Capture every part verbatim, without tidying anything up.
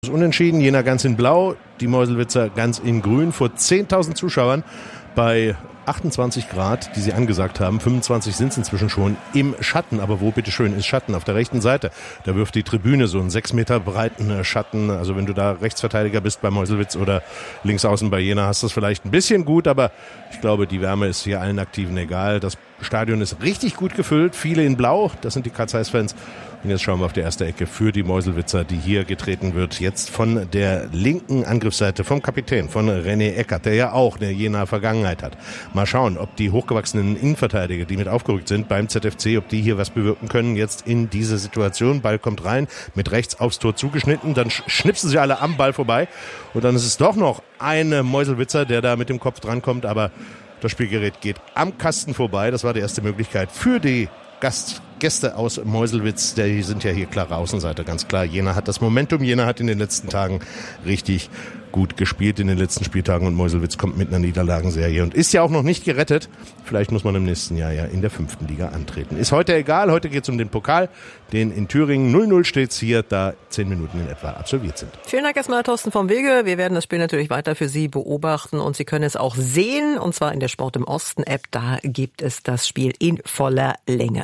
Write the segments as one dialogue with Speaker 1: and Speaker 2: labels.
Speaker 1: Unentschieden, Jena ganz in blau, die Meuselwitzer ganz in grün vor zehntausend Zuschauern bei achtundzwanzig Grad, die sie angesagt haben. fünfundzwanzig sind es inzwischen schon im Schatten. Aber wo bitteschön ist Schatten? Auf der rechten Seite. Da wirft die Tribüne so einen sechs Meter breiten Schatten. Also wenn du da Rechtsverteidiger bist bei Meuselwitz oder links außen bei Jena, hast du es vielleicht ein bisschen gut. Aber ich glaube, die Wärme ist hier allen Aktiven egal. Das Stadion ist richtig gut gefüllt. Viele in blau. Das sind die Katzheiß-Fans. Und jetzt schauen wir auf die erste Ecke für die Meuselwitzer, die hier getreten wird. Jetzt von der linken Angriffsseite vom Kapitän, von René Eckert, der ja auch eine Jena Vergangenheit hat. Mal schauen, ob die hochgewachsenen Innenverteidiger, die mit aufgerückt sind beim Z F C, ob die hier was bewirken können jetzt in dieser Situation. Ball kommt rein, mit rechts aufs Tor zugeschnitten, dann schnipsen sie alle am Ball vorbei. Und dann ist es doch noch ein Meuselwitzer, der da mit dem Kopf drankommt, aber das Spielgerät geht am Kasten vorbei. Das war die erste Möglichkeit für die Gast, Gäste aus Meuselwitz. Die sind ja hier klare Außenseiter, ganz klar. Jena hat das Momentum. Jena hat in den letzten Tagen richtig gut gespielt in den letzten Spieltagen und Meuselwitz kommt mit einer Niederlagenserie und ist ja auch noch nicht gerettet. Vielleicht muss man im nächsten Jahr ja in der fünften Liga antreten. Ist heute egal. Heute geht es um den Pokal, den in Thüringen null null steht's hier, da zehn Minuten in etwa absolviert sind.
Speaker 2: Vielen Dank erstmal, Thorsten vom Wege. Wir werden das Spiel natürlich weiter für Sie beobachten und Sie können es auch sehen, und zwar in der Sport im Osten App. Da gibt es das Spiel in voller Länge.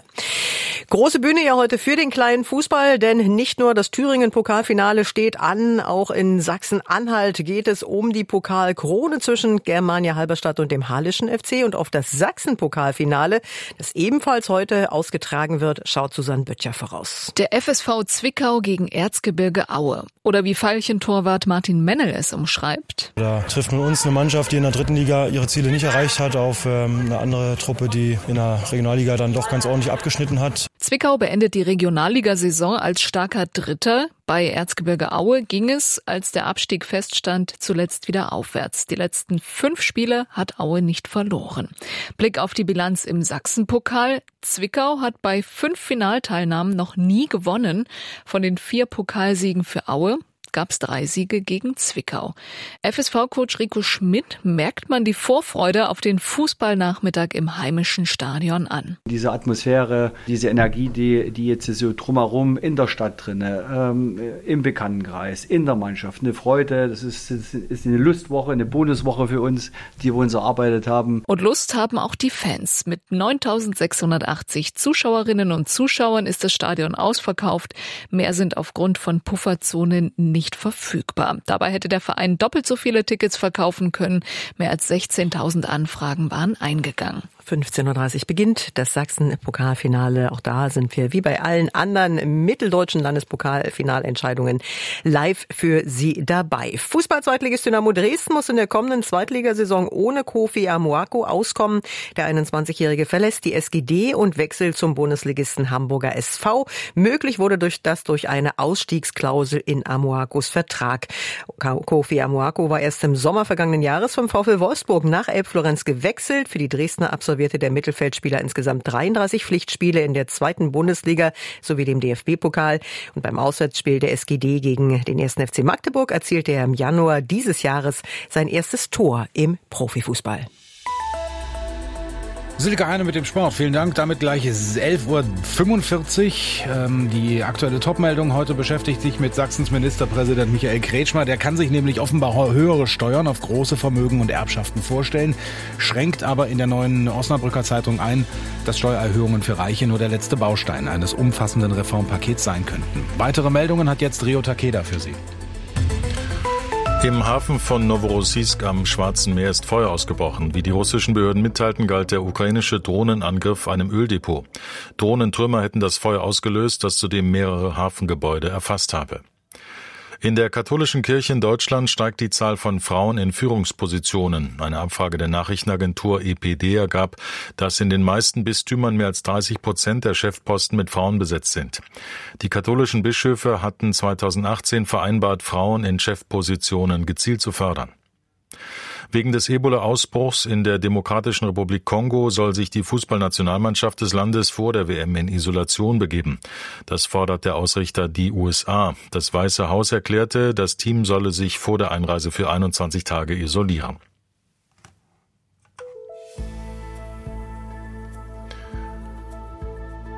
Speaker 2: Große Bühne ja heute für den kleinen Fußball, denn nicht nur das Thüringen-Pokalfinale steht an, auch in Sachsen-Anhalt geht es um die Pokalkrone zwischen Germania Halberstadt und dem Halischen F C und auf das Sachsen-Pokalfinale, das ebenfalls heute ausgetragen wird, schaut Susanne Böttcher voraus.
Speaker 3: Der F S V Zwickau gegen Erzgebirge Aue. Oder wie Veilchen-Torwart Martin Mennel es umschreibt.
Speaker 4: Da trifft man uns eine Mannschaft, die in der dritten Liga ihre Ziele nicht erreicht hat, auf ähm, eine andere Truppe, die in der Regionalliga dann doch ganz ordentlich abgeschnitten hat.
Speaker 3: Zwickau beendet die Regionalligasaison als starker Dritter. Bei Erzgebirge Aue ging es, als der Abstieg feststand, zuletzt wieder aufwärts. Die letzten fünf Spiele hat Aue nicht verloren. Blick auf die Bilanz im Sachsenpokal. Zwickau hat bei fünf Finalteilnahmen noch nie gewonnen. Von den vier Pokalsiegen für Aue gab es drei Siege gegen Zwickau. F S V-Coach Rico Schmidt merkt man die Vorfreude auf den Fußballnachmittag im heimischen Stadion an.
Speaker 5: Diese Atmosphäre, diese Energie, die, die jetzt so drumherum in der Stadt drin, ähm, im Bekanntenkreis, in der Mannschaft, eine Freude, das ist, das ist eine Lustwoche, eine Bonuswoche für uns, die wir uns erarbeitet haben.
Speaker 3: Und Lust haben auch die Fans. Mit neuntausendsechshundertachtzig Zuschauerinnen und Zuschauern ist das Stadion ausverkauft. Mehr sind aufgrund von Pufferzonen nicht verfügbar. Dabei hätte der Verein doppelt so viele Tickets verkaufen können. Mehr als sechzehntausend Anfragen waren eingegangen.
Speaker 2: fünfzehn Uhr dreißig beginnt das Sachsen-Pokalfinale. Auch da sind wir wie bei allen anderen mitteldeutschen Landespokalfinalentscheidungen live für Sie dabei. Fußball-Zweitligist Dynamo Dresden muss in der kommenden Zweitligasaison ohne Kofi Amoako auskommen. Der einundzwanzigjährige verlässt die S G D und wechselt zum Bundesligisten Hamburger S V. Möglich wurde durch das durch eine Ausstiegsklausel in Amoakos Vertrag. Kofi Amoako war erst im Sommer vergangenen Jahres vom VfL Wolfsburg nach Elbflorenz gewechselt. Für die Dresdner absolvierte der Mittelfeldspieler insgesamt dreiunddreißig Pflichtspiele in der zweiten Bundesliga sowie dem D F B-Pokal. Und beim Auswärtsspiel der S G D gegen den ersten F C Magdeburg erzielte er im Januar dieses Jahres sein erstes Tor im Profifußball.
Speaker 6: Silke Heine mit dem Sport. Vielen Dank. Damit gleich ist elf Uhr fünfundvierzig. Ähm, die aktuelle Topmeldung heute beschäftigt sich mit Sachsens Ministerpräsident Michael Kretschmer. Der kann sich nämlich offenbar höhere Steuern auf große Vermögen und Erbschaften vorstellen, schränkt aber in der neuen Osnabrücker Zeitung ein, dass Steuererhöhungen für Reiche nur der letzte Baustein eines umfassenden Reformpakets sein könnten. Weitere Meldungen hat jetzt Rio Takeda für Sie.
Speaker 7: Im Hafen von Novorossiysk am Schwarzen Meer ist Feuer ausgebrochen. Wie die russischen Behörden mitteilten, galt der ukrainische Drohnenangriff einem Öldepot. Drohnentrümmer hätten das Feuer ausgelöst, das zudem mehrere Hafengebäude erfasst habe. In der katholischen Kirche in Deutschland steigt die Zahl von Frauen in Führungspositionen. Eine Abfrage der Nachrichtenagentur E P D ergab, dass in den meisten Bistümern mehr als dreißig Prozent der Chefposten mit Frauen besetzt sind. Die katholischen Bischöfe hatten zweitausendachtzehn vereinbart, Frauen in Chefpositionen gezielt zu fördern. Wegen des Ebola-Ausbruchs in der Demokratischen Republik Kongo soll sich die Fußballnationalmannschaft des Landes vor der W M in Isolation begeben. Das fordert der Ausrichter die U S A. Das Weiße Haus erklärte, das Team solle sich vor der Einreise für einundzwanzig Tage isolieren.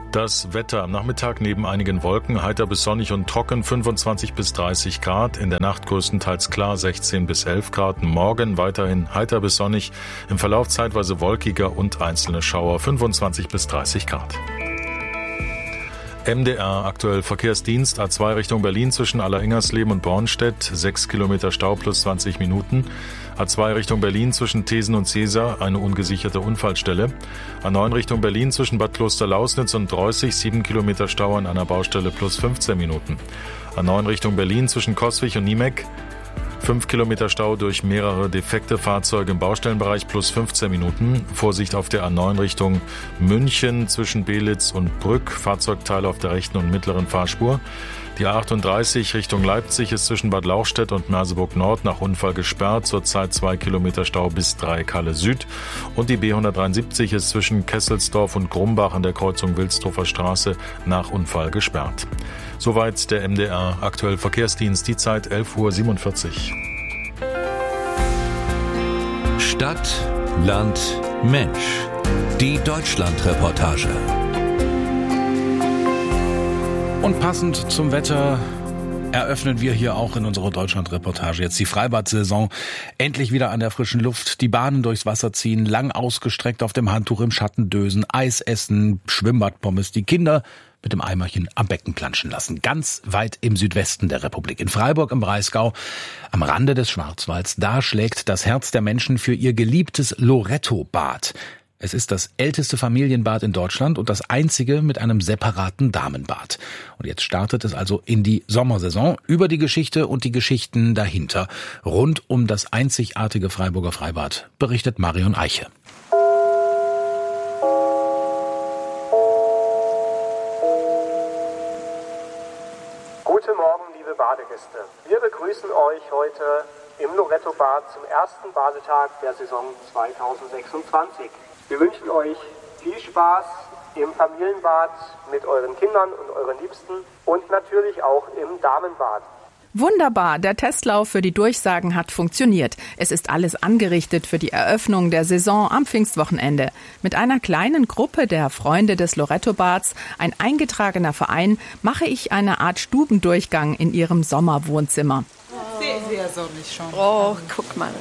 Speaker 7: Das Wetter am Nachmittag neben einigen Wolken heiter bis sonnig und trocken, fünfundzwanzig bis dreißig Grad. In der Nacht größtenteils klar, sechzehn bis elf Grad. Morgen weiterhin heiter bis sonnig, im Verlauf zeitweise wolkiger und einzelne Schauer, fünfundzwanzig bis dreißig Grad. M D R aktuell Verkehrsdienst A zwei Richtung Berlin zwischen Alleringhersleben und Bornstedt, sechs Kilometer Stau plus zwanzig Minuten. A zwei Richtung Berlin zwischen Thesen und Cesar, eine ungesicherte Unfallstelle. A neun Richtung Berlin zwischen Bad Klosterlausnitz und Dreußig, sieben Kilometer Stau an einer Baustelle plus fünfzehn Minuten. A neun Richtung Berlin zwischen Coswig und Niemeck, fünf Kilometer Stau durch mehrere defekte Fahrzeuge im Baustellenbereich plus fünfzehn Minuten. Vorsicht auf der A neun Richtung München zwischen Belitz und Brück, Fahrzeugteile auf der rechten und mittleren Fahrspur. Die A achtunddreißig Richtung Leipzig ist zwischen Bad Lauchstädt und Merseburg Nord nach Unfall gesperrt, zurzeit zwei Kilometer Stau bis Dreieckhalle Süd. Und die B hundertdreiundsiebzig ist zwischen Kesselsdorf und Grumbach an der Kreuzung Wilsdorfer Straße nach Unfall gesperrt. Soweit der M D R aktuell Verkehrsdienst, die Zeit elf Uhr siebenundvierzig.
Speaker 8: Stadt, Land, Mensch. Die Deutschland-Reportage.
Speaker 6: Und passend zum Wetter eröffnen wir hier auch in unserer Deutschland-Reportage jetzt die Freibad-Saison. Endlich wieder an der frischen Luft, die Bahnen durchs Wasser ziehen, lang ausgestreckt auf dem Handtuch im Schatten dösen, Eis essen, Schwimmbadpommes, die Kinder mit dem Eimerchen am Becken planschen lassen. Ganz weit im Südwesten der Republik, in Freiburg im Breisgau, am Rande des Schwarzwalds, da schlägt das Herz der Menschen für ihr geliebtes Loretto-Bad. Es ist das älteste Familienbad in Deutschland und das einzige mit einem separaten Damenbad. Und jetzt startet es also in die Sommersaison. Über die Geschichte und die Geschichten dahinter, rund um das einzigartige Freiburger Freibad, berichtet Marion Eiche.
Speaker 9: Guten Morgen, liebe Badegäste. Wir begrüßen euch heute im Loretto-Bad zum ersten Badetag der Saison zweitausendsechsundzwanzig. Wir wünschen euch viel Spaß im Familienbad mit euren Kindern und euren Liebsten und natürlich auch im Damenbad.
Speaker 10: Wunderbar, der Testlauf für die Durchsagen hat funktioniert. Es ist alles angerichtet für die Eröffnung der Saison am Pfingstwochenende. Mit einer kleinen Gruppe der Freunde des Loretto-Bads, ein eingetragener Verein, mache ich eine Art Stubendurchgang in ihrem Sommerwohnzimmer.
Speaker 11: Sehr, sehr sonnig schon.
Speaker 12: Oh, guck mal.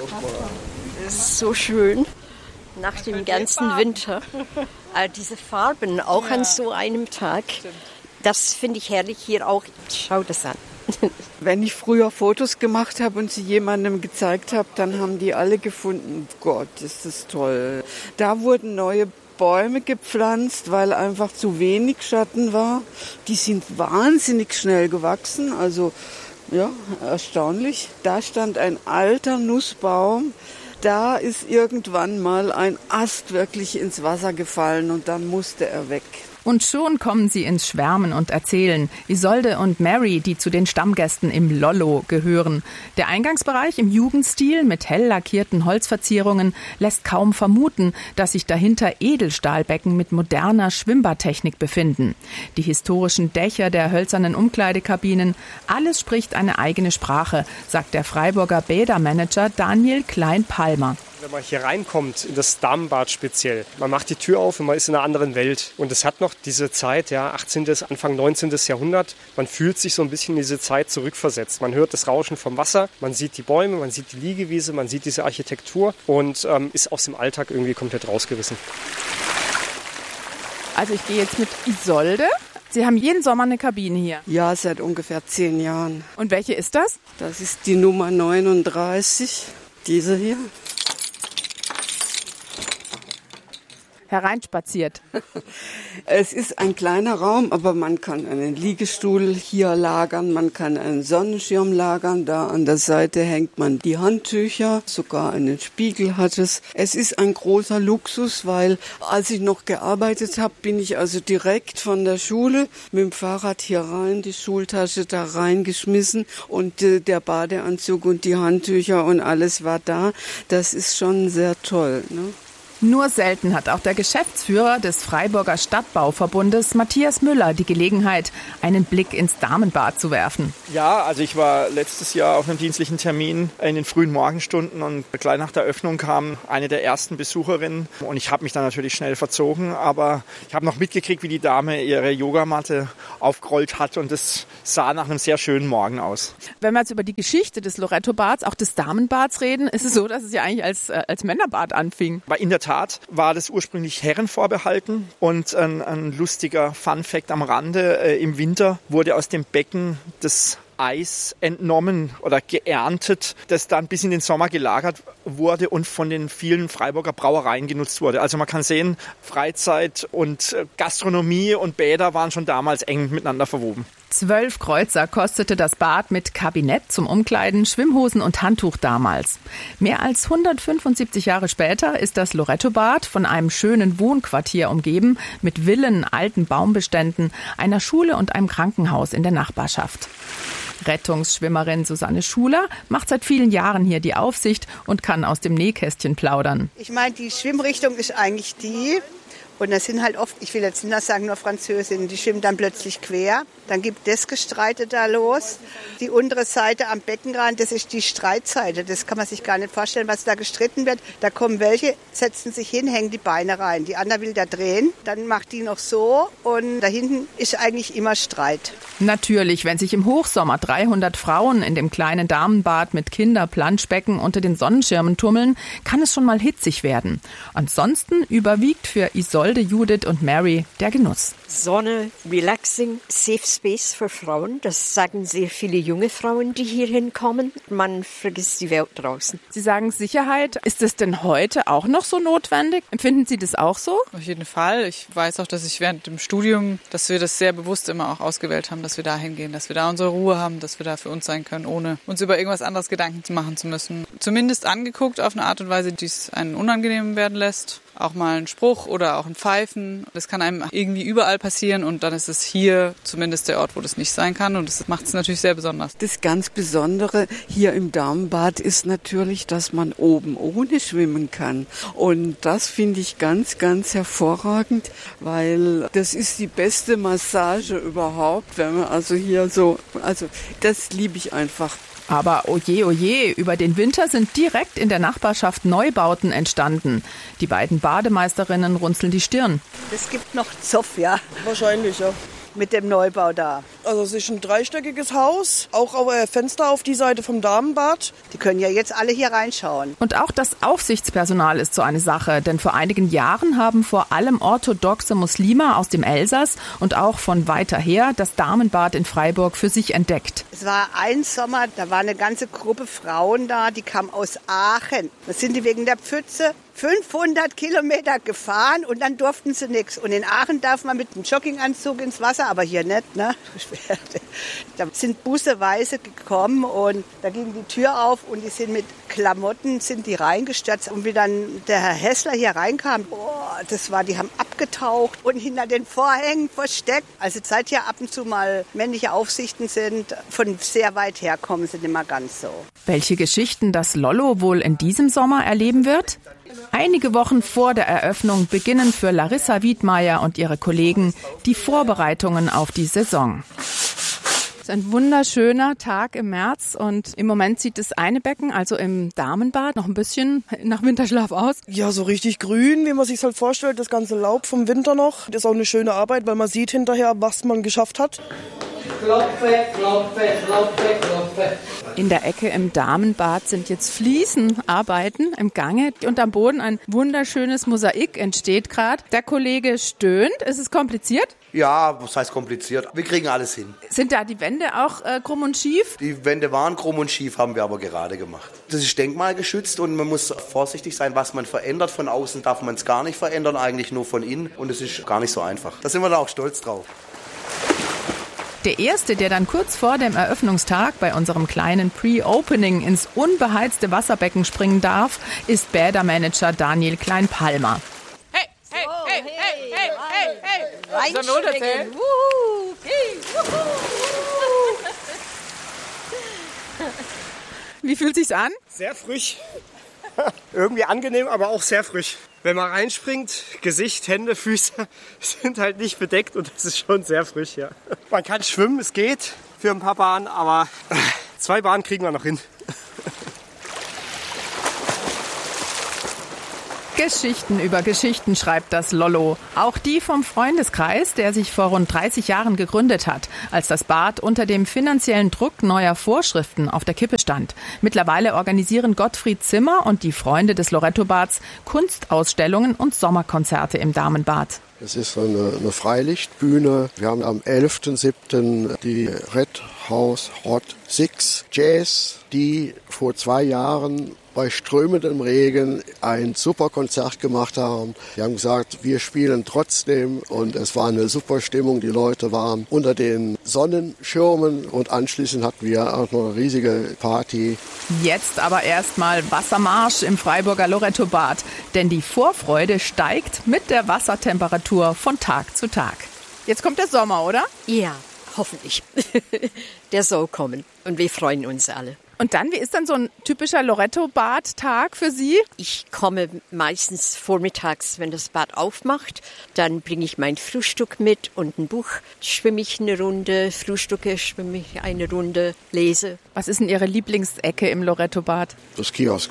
Speaker 12: Das ist so schön. Nach dem ganzen Winter. All diese Farben, auch ja. An so einem Tag. Das finde ich herrlich hier auch. Schau das an.
Speaker 11: Wenn ich früher Fotos gemacht habe und sie jemandem gezeigt habe, dann haben die alle gefunden, Gott, ist das toll. Da wurden neue Bäume gepflanzt, weil einfach zu wenig Schatten war. Die sind wahnsinnig schnell gewachsen, also ja, erstaunlich. Da stand ein alter Nussbaum. Da ist irgendwann mal ein Ast wirklich ins Wasser gefallen und dann musste er weg.
Speaker 10: Und schon kommen sie ins Schwärmen und erzählen. Isolde und Mary, die zu den Stammgästen im Lollo gehören. Der Eingangsbereich im Jugendstil mit hell lackierten Holzverzierungen lässt kaum vermuten, dass sich dahinter Edelstahlbecken mit moderner Schwimmbadtechnik befinden. Die historischen Dächer der hölzernen Umkleidekabinen, alles spricht eine eigene Sprache, sagt der Freiburger Bädermanager Daniel Klein-Palmer.
Speaker 13: Wenn man hier reinkommt, in das Damenbad speziell, man macht die Tür auf und man ist in einer anderen Welt. Und es hat noch diese Zeit, ja, achtzehnten. Anfang neunzehnten. Jahrhundert. Man fühlt sich so ein bisschen in diese Zeit zurückversetzt. Man hört das Rauschen vom Wasser, man sieht die Bäume, man sieht die Liegewiese, man sieht diese Architektur und ähm, ist aus dem Alltag irgendwie komplett rausgerissen.
Speaker 10: Also ich gehe jetzt mit Isolde. Sie haben jeden Sommer eine Kabine hier?
Speaker 11: Ja, seit ungefähr zehn Jahren.
Speaker 10: Und welche ist das?
Speaker 11: Das ist die Nummer neununddreißig, diese hier.
Speaker 10: Hereinspaziert.
Speaker 11: Es ist ein kleiner Raum, aber man kann einen Liegestuhl hier lagern, man kann einen Sonnenschirm lagern, da an der Seite hängt man die Handtücher, sogar einen Spiegel hat es. Es ist ein großer Luxus, weil als ich noch gearbeitet habe, bin ich also direkt von der Schule mit dem Fahrrad hier rein, die Schultasche da reingeschmissen und äh, der Badeanzug und die Handtücher und alles war da. Das ist schon sehr toll, ne?
Speaker 10: Nur selten hat auch der Geschäftsführer des Freiburger Stadtbauverbundes, Matthias Müller, die Gelegenheit, einen Blick ins Damenbad zu werfen.
Speaker 14: Ja, also ich war letztes Jahr auf einem dienstlichen Termin in den frühen Morgenstunden und gleich nach der Öffnung kam eine der ersten Besucherinnen und ich habe mich dann natürlich schnell verzogen, aber ich habe noch mitgekriegt, wie die Dame ihre Yogamatte aufgerollt hat und das sah nach einem sehr schönen Morgen aus.
Speaker 10: Wenn wir jetzt über die Geschichte des Loretto-Bads, auch des Damenbads reden, ist es so, dass es ja eigentlich als, äh, als Männerbad anfing.
Speaker 14: Aber in der Tat war das ursprünglich Herren vorbehalten und ein, ein lustiger Fun-Fact am Rande, äh, im Winter wurde aus dem Becken das Eis entnommen oder geerntet, das dann bis in den Sommer gelagert wurde und von den vielen Freiburger Brauereien genutzt wurde. Also man kann sehen, Freizeit und Gastronomie und Bäder waren schon damals eng miteinander verwoben.
Speaker 10: Zwölf Kreuzer kostete das Bad mit Kabinett zum Umkleiden, Schwimmhosen und Handtuch damals. Mehr als hundertfünfundsiebzig Jahre später ist das Loretto-Bad von einem schönen Wohnquartier umgeben, mit Villen, alten Baumbeständen, einer Schule und einem Krankenhaus in der Nachbarschaft. Rettungsschwimmerin Susanne Schuler macht seit vielen Jahren hier die Aufsicht und kann aus dem Nähkästchen plaudern.
Speaker 15: Ich meine, die Schwimmrichtung ist eigentlich die, und das sind halt oft, ich will jetzt nicht sagen nur Französinnen, die schwimmen dann plötzlich quer. Dann gibt das Gestreite da los. Die untere Seite am Beckenrand, das ist die Streitseite. Das kann man sich gar nicht vorstellen, was da gestritten wird. Da kommen welche, setzen sich hin, hängen die Beine rein. Die andere will da drehen, dann macht die noch so und da hinten ist eigentlich immer Streit.
Speaker 10: Natürlich, wenn sich im Hochsommer dreihundert Frauen in dem kleinen Damenbad mit Kinderplanschbecken unter den Sonnenschirmen tummeln, kann es schon mal hitzig werden. Ansonsten überwiegt für Isolde, Judith und Mary der Genuss.
Speaker 12: Sonne, relaxing, safe space für Frauen. Das sagen sehr viele junge Frauen, die hier hinkommen. Man vergisst die Welt draußen.
Speaker 10: Sie sagen Sicherheit. Ist es denn heute auch noch so notwendig? Empfinden Sie das auch so?
Speaker 16: Auf jeden Fall. Ich weiß auch, dass ich während dem Studium, dass wir das sehr bewusst immer auch ausgewählt haben, dass wir da hingehen, dass wir da unsere Ruhe haben, dass wir da für uns sein können, ohne uns über irgendwas anderes Gedanken machen zu müssen. Zumindest angeguckt auf eine Art und Weise, die es einen unangenehm werden lässt. Auch mal ein Spruch oder auch ein Pfeifen. Das kann einem irgendwie überall passieren und dann ist es hier zumindest der Ort, wo das nicht sein kann und das macht es natürlich sehr besonders.
Speaker 11: Das ganz Besondere hier im Damenbad ist natürlich, dass man oben ohne schwimmen kann und das finde ich ganz, ganz hervorragend, weil das ist die beste Massage überhaupt, wenn man also hier so, also das liebe ich einfach.
Speaker 10: Aber oje, oje, über den Winter sind direkt in der Nachbarschaft Neubauten entstanden. Die beiden Bademeisterinnen runzeln die Stirn.
Speaker 15: Es gibt noch Zoff, ja.
Speaker 17: Wahrscheinlich, ja.
Speaker 15: Mit dem Neubau da.
Speaker 17: Also es ist ein dreistöckiges Haus, auch Fenster auf die Seite vom Damenbad.
Speaker 15: Die können ja jetzt alle hier reinschauen.
Speaker 10: Und auch das Aufsichtspersonal ist so eine Sache, denn vor einigen Jahren haben vor allem orthodoxe Muslime aus dem Elsass und auch von weiter her das Damenbad in Freiburg für sich entdeckt.
Speaker 15: Es war ein Sommer, da war eine ganze Gruppe Frauen da, die kamen aus Aachen. Da sind die wegen der Pfütze fünfhundert Kilometer gefahren und dann durften sie nichts. Und in Aachen darf man mit einem Jogginganzug ins Wasser, aber hier nicht, ne? Da sind busseweise gekommen und da ging die Tür auf und die sind mit Klamotten, sind die reingestürzt. Und wie dann der Herr Hessler hier reinkam, oh, das war, die haben abgetaucht und hinter den Vorhängen versteckt. Also seit hier ab und zu mal männliche Aufsichten sind, von sehr weit herkommen, sind immer ganz so.
Speaker 10: Welche Geschichten das Lollo wohl in diesem Sommer erleben wird? Einige Wochen vor der Eröffnung beginnen für Larissa Wiedmeier und ihre Kollegen die Vorbereitungen auf die Saison. Es ist ein wunderschöner Tag im März und im Moment sieht das eine Becken, also im Damenbad, noch ein bisschen nach Winterschlaf aus.
Speaker 17: Ja, so richtig grün, wie man sich halt vorstellt, das ganze Laub vom Winter noch. Das ist auch eine schöne Arbeit, weil man sieht hinterher, was man geschafft hat.
Speaker 18: Klopfe, klopfe, klopfe, klopfe.
Speaker 10: In der Ecke im Damenbad sind jetzt Fliesenarbeiten im Gange und am Boden ein wunderschönes Mosaik entsteht gerade. Der Kollege stöhnt. Ist es kompliziert?
Speaker 19: Ja, was heißt kompliziert? Wir kriegen alles hin.
Speaker 10: Sind da die Wände auch äh, krumm und schief?
Speaker 19: Die Wände waren krumm und schief, haben wir aber gerade gemacht. Das ist denkmalgeschützt und man muss vorsichtig sein, was man verändert. Von außen darf man es gar nicht verändern, eigentlich nur von innen. Und es ist gar nicht so einfach. Da sind wir da auch stolz drauf.
Speaker 10: Der erste, der dann kurz vor dem Eröffnungstag bei unserem kleinen Pre-Opening ins unbeheizte Wasserbecken springen darf, ist Bädermanager Daniel Klein-Palmer.
Speaker 18: Hey, hey, hey, hey, hey, hey, hey.
Speaker 12: Reinspringen.
Speaker 18: Wuhu, hey, wuhu.
Speaker 10: Wie fühlt sich's an?
Speaker 17: Sehr frisch.
Speaker 13: Irgendwie angenehm, aber auch sehr frisch. Wenn man reinspringt, Gesicht, Hände, Füße sind halt nicht bedeckt und das ist schon sehr frisch, ja. Man kann schwimmen, es geht für ein paar Bahnen, aber zwei Bahnen kriegen wir noch hin.
Speaker 10: Geschichten über Geschichten schreibt das Lollo. Auch die vom Freundeskreis, der sich vor rund dreißig Jahren gegründet hat, als das Bad unter dem finanziellen Druck neuer Vorschriften auf der Kippe stand. Mittlerweile organisieren Gottfried Zimmer und die Freunde des Loretto-Bads Kunstausstellungen und Sommerkonzerte im Damenbad.
Speaker 20: Es ist eine, eine Freilichtbühne. Wir haben am elften siebten die Red House Hot Six Jazz, die vor zwei Jahren bei strömendem Regen ein super Konzert gemacht haben. Die haben gesagt, wir spielen trotzdem und es war eine super Stimmung. Die Leute waren unter den Sonnenschirmen und anschließend hatten wir auch noch eine riesige Party.
Speaker 10: Jetzt aber erstmal Wassermarsch im Freiburger Loretto-Bad, denn die Vorfreude steigt mit der Wassertemperatur von Tag zu Tag. Jetzt kommt der Sommer, oder?
Speaker 12: Ja, hoffentlich. Der soll kommen und wir freuen uns alle.
Speaker 10: Und dann, wie ist dann so ein typischer Loretto-Bad-Tag für Sie?
Speaker 12: Ich komme meistens vormittags, wenn das Bad aufmacht. Dann bringe ich mein Frühstück mit und ein Buch. Schwimme ich eine Runde, frühstücke, schwimme ich eine Runde, lese.
Speaker 10: Was ist denn Ihre Lieblingsecke im Loretto-Bad?
Speaker 20: Das Kiosk.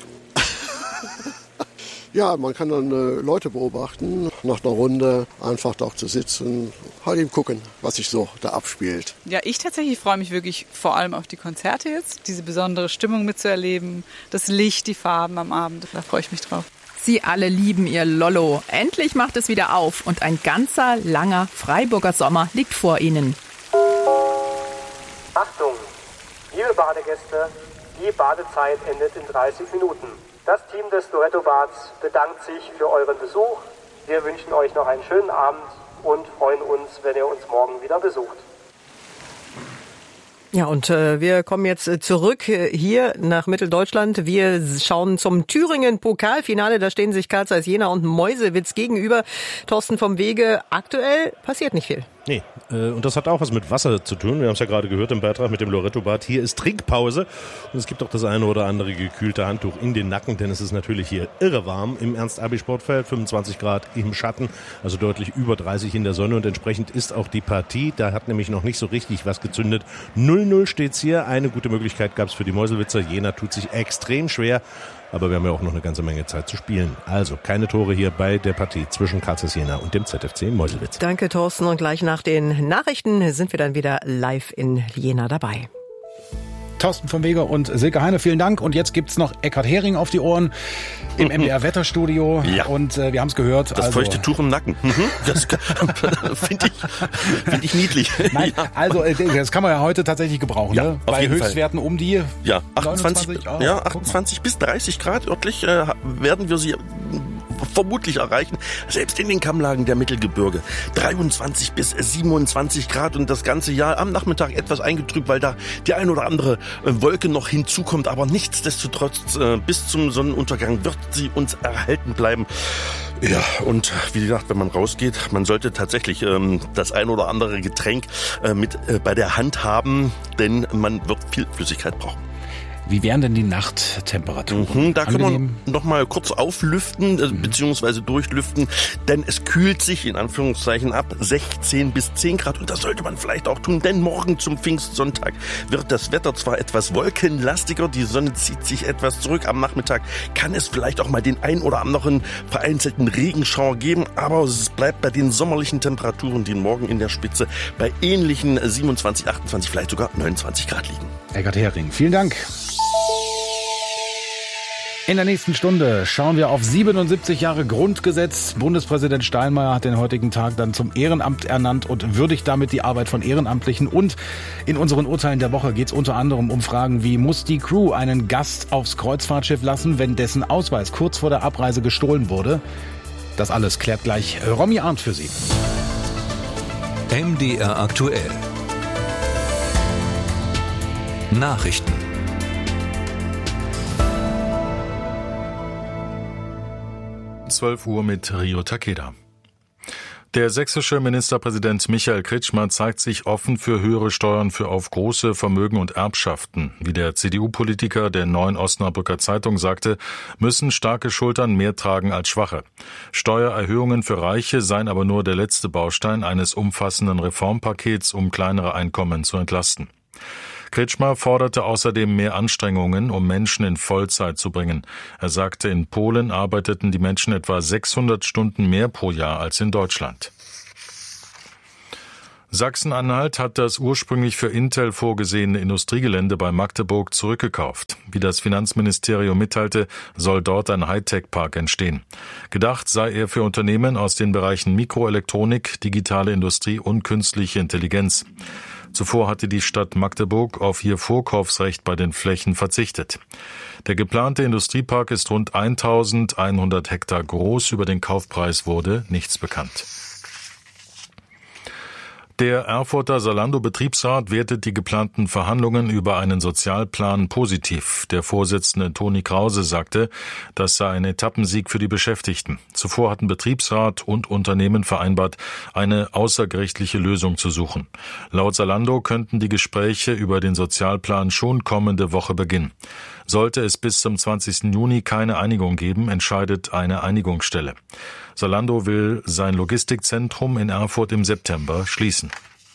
Speaker 20: Ja, man kann dann äh, Leute beobachten, nach einer Runde einfach da zu sitzen, halt eben gucken, was sich so da abspielt.
Speaker 16: Ja, ich tatsächlich freue mich wirklich vor allem auf die Konzerte jetzt, diese besondere Stimmung mitzuerleben, das Licht, die Farben am Abend, da freue ich mich drauf.
Speaker 10: Sie alle lieben ihr Lollo. Endlich macht es wieder auf und ein ganzer, langer Freiburger Sommer liegt vor Ihnen.
Speaker 9: Achtung, liebe Badegäste, die Badezeit endet in dreißig Minuten. Das Team des Loretto-Bads bedankt sich für euren Besuch. Wir wünschen euch noch einen schönen Abend und freuen uns, wenn ihr uns morgen wieder besucht.
Speaker 2: Ja, und äh, wir kommen jetzt äh, zurück äh, hier nach Mitteldeutschland. Wir schauen zum Thüringen-Pokalfinale. Da stehen sich Karl Zeiss Jena und Meuselwitz gegenüber. Thorsten vom Wege, aktuell passiert nicht viel.
Speaker 1: Nee, äh, und das hat auch was mit Wasser zu tun. Wir haben es ja gerade gehört im Beitrag mit dem Loretto-Bad. Hier ist Trinkpause und es gibt auch das eine oder andere gekühlte Handtuch in den Nacken, denn es ist natürlich hier irre warm im Ernst-Abi-Sportfeld, fünfundzwanzig Grad im Schatten, also deutlich über dreißig in der Sonne und entsprechend ist auch die Partie. Da hat nämlich noch nicht so richtig was gezündet. null null steht's hier. Eine gute Möglichkeit gab es für die Meuselwitzer. Jena tut sich extrem schwer. Aber wir haben ja auch noch eine ganze Menge Zeit zu spielen. Also keine Tore hier bei der Partie zwischen Karl Zeiss Jena und dem Z F C Meuselwitz.
Speaker 2: Danke, Thorsten. Und gleich nach den Nachrichten sind wir dann wieder live in Jena dabei.
Speaker 6: Thorsten vom Wege und Silke Heine, vielen Dank. Und jetzt gibt's noch Eckhard Hering auf die Ohren im M D R-Wetterstudio.
Speaker 21: Ja.
Speaker 6: Und äh, wir haben es gehört.
Speaker 21: Das
Speaker 6: also,
Speaker 21: feuchte Tuch im Nacken. Das finde ich, find ich niedlich.
Speaker 6: Nein,
Speaker 21: ja.
Speaker 6: also das kann man ja heute tatsächlich gebrauchen.
Speaker 21: Ja,
Speaker 6: ne?
Speaker 21: auf
Speaker 6: Bei
Speaker 21: jeden
Speaker 6: Höchstwerten
Speaker 21: Fall.
Speaker 6: um die
Speaker 21: ja, achtundzwanzig,
Speaker 6: neunundzwanzig, oh,
Speaker 21: ja, achtundzwanzig bis dreißig Grad örtlich äh, werden wir sie vermutlich erreichen. Selbst in den Kammlagen der Mittelgebirge. dreiundzwanzig bis siebenundzwanzig Grad und das ganze Jahr am Nachmittag etwas eingetrübt, weil da die ein oder andere äh, Wolke noch hinzukommt. Aber nichtsdestotrotz, äh, bis zum Sonnenuntergang wird sie uns erhalten bleiben. Ja, und wie gesagt, wenn man rausgeht, man sollte tatsächlich ähm, das ein oder andere Getränk äh, mit äh, bei der Hand haben, denn man wird viel Flüssigkeit brauchen.
Speaker 6: Wie wären denn die Nachttemperaturen?
Speaker 21: Mhm, da können
Speaker 6: Angenehm.
Speaker 21: wir noch mal kurz auflüften, äh, beziehungsweise durchlüften, denn es kühlt sich in Anführungszeichen ab sechzehn bis zehn Grad und das sollte man vielleicht auch tun, denn morgen zum Pfingstsonntag wird das Wetter zwar etwas wolkenlastiger, die Sonne zieht sich etwas zurück, am Nachmittag kann es vielleicht auch mal den ein oder anderen vereinzelten Regenschauer geben, aber es bleibt bei den sommerlichen Temperaturen, die morgen in der Spitze bei ähnlichen siebenundzwanzig, achtundzwanzig, vielleicht sogar neunundzwanzig Grad liegen.
Speaker 6: Eckhard Hering, vielen Dank. In der nächsten Stunde schauen wir auf siebenundsiebzig Jahre Grundgesetz. Bundespräsident Steinmeier hat den heutigen Tag dann zum Ehrenamt ernannt und würdigt damit die Arbeit von Ehrenamtlichen. Und in unseren Urteilen der Woche geht es unter anderem um Fragen wie, muss die Crew einen Gast aufs Kreuzfahrtschiff lassen, wenn dessen Ausweis kurz vor der Abreise gestohlen wurde? Das alles klärt gleich Romy Arndt für Sie.
Speaker 8: M D R aktuell. Nachrichten.
Speaker 7: zwölf Uhr mit Rio Takeda. Der sächsische Ministerpräsident Michael Kretschmer zeigt sich offen für höhere Steuern für auf große Vermögen und Erbschaften. Wie der C D U-Politiker der Neuen Osnabrücker Zeitung sagte, müssen starke Schultern mehr tragen als schwache. Steuererhöhungen für Reiche seien aber nur der letzte Baustein eines umfassenden Reformpakets, um kleinere Einkommen zu entlasten. Kretschmer forderte außerdem mehr Anstrengungen, um Menschen in Vollzeit zu bringen. Er sagte, in Polen arbeiteten die Menschen etwa sechshundert Stunden mehr pro Jahr als in Deutschland. Sachsen-Anhalt hat das ursprünglich für Intel vorgesehene Industriegelände bei Magdeburg zurückgekauft. Wie das Finanzministerium mitteilte, soll dort ein Hightech-Park entstehen. Gedacht sei er für Unternehmen aus den Bereichen Mikroelektronik, digitale Industrie und künstliche Intelligenz. Zuvor hatte die Stadt Magdeburg auf ihr Vorkaufsrecht bei den Flächen verzichtet. Der geplante Industriepark ist rund eintausendeinhundert Hektar groß. Über den Kaufpreis wurde nichts bekannt. Der Erfurter Zalando-Betriebsrat wertet die geplanten Verhandlungen über einen Sozialplan positiv. Der Vorsitzende Toni Krause sagte, das sei ein Etappensieg für die Beschäftigten. Zuvor hatten Betriebsrat und Unternehmen vereinbart, eine außergerichtliche Lösung zu suchen. Laut Zalando könnten die Gespräche über den Sozialplan schon kommende Woche beginnen. Sollte es bis zum zwanzigsten Juni keine Einigung geben, entscheidet eine Einigungsstelle. Zalando will sein Logistikzentrum in Erfurt im September schließen.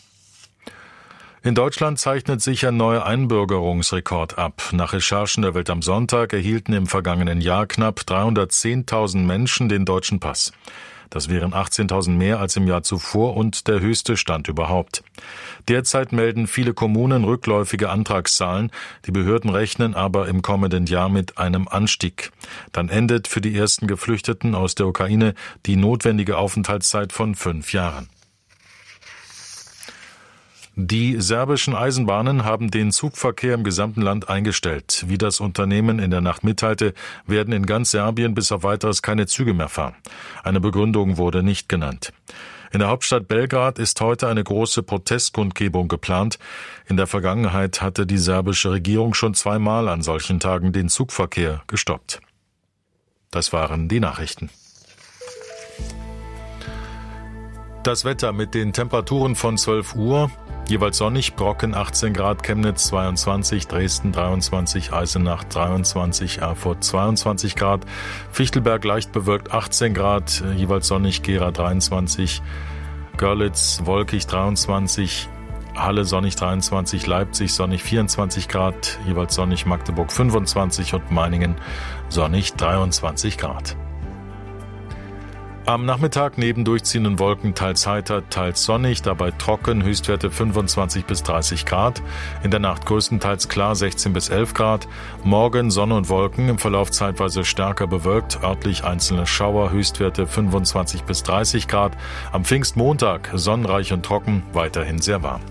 Speaker 7: In Deutschland zeichnet sich ein neuer Einbürgerungsrekord ab. Nach Recherchen der Welt am Sonntag erhielten im vergangenen Jahr knapp dreihundertzehntausend Menschen den deutschen Pass. Das wären achtzehntausend mehr als im Jahr zuvor und der höchste Stand überhaupt. Derzeit melden viele Kommunen rückläufige Antragszahlen. Die Behörden rechnen aber im kommenden Jahr mit einem Anstieg. Dann endet für die ersten Geflüchteten aus der Ukraine die notwendige Aufenthaltszeit von fünf Jahren. Die serbischen Eisenbahnen haben den Zugverkehr im gesamten Land eingestellt. Wie das Unternehmen in der Nacht mitteilte, werden in ganz Serbien bis auf Weiteres keine Züge mehr fahren. Eine Begründung wurde nicht genannt. In der Hauptstadt Belgrad ist heute eine große Protestkundgebung geplant. In der Vergangenheit hatte die serbische Regierung schon zweimal an solchen Tagen den Zugverkehr gestoppt. Das waren die Nachrichten. Das Wetter mit den Temperaturen von zwölf Uhr. Jeweils sonnig, Brocken achtzehn Grad, Chemnitz zweiundzwanzig, Dresden dreiundzwanzig, Eisenach dreiundzwanzig, Erfurt zweiundzwanzig Grad, Fichtelberg leicht bewölkt achtzehn Grad, jeweils sonnig, Gera dreiundzwanzig, Görlitz wolkig dreiundzwanzig, Halle sonnig dreiundzwanzig, Leipzig sonnig vierundzwanzig Grad, jeweils sonnig, Magdeburg fünfundzwanzig und Meiningen sonnig dreiundzwanzig Grad. Am Nachmittag neben durchziehenden Wolken teils heiter, teils sonnig, dabei trocken, Höchstwerte fünfundzwanzig bis dreißig Grad. In der Nacht größtenteils klar, sechzehn bis elf Grad. Morgen Sonne und Wolken, im Verlauf zeitweise stärker bewölkt, örtlich einzelne Schauer, Höchstwerte fünfundzwanzig bis dreißig Grad. Am Pfingstmontag sonnenreich und trocken, weiterhin sehr warm.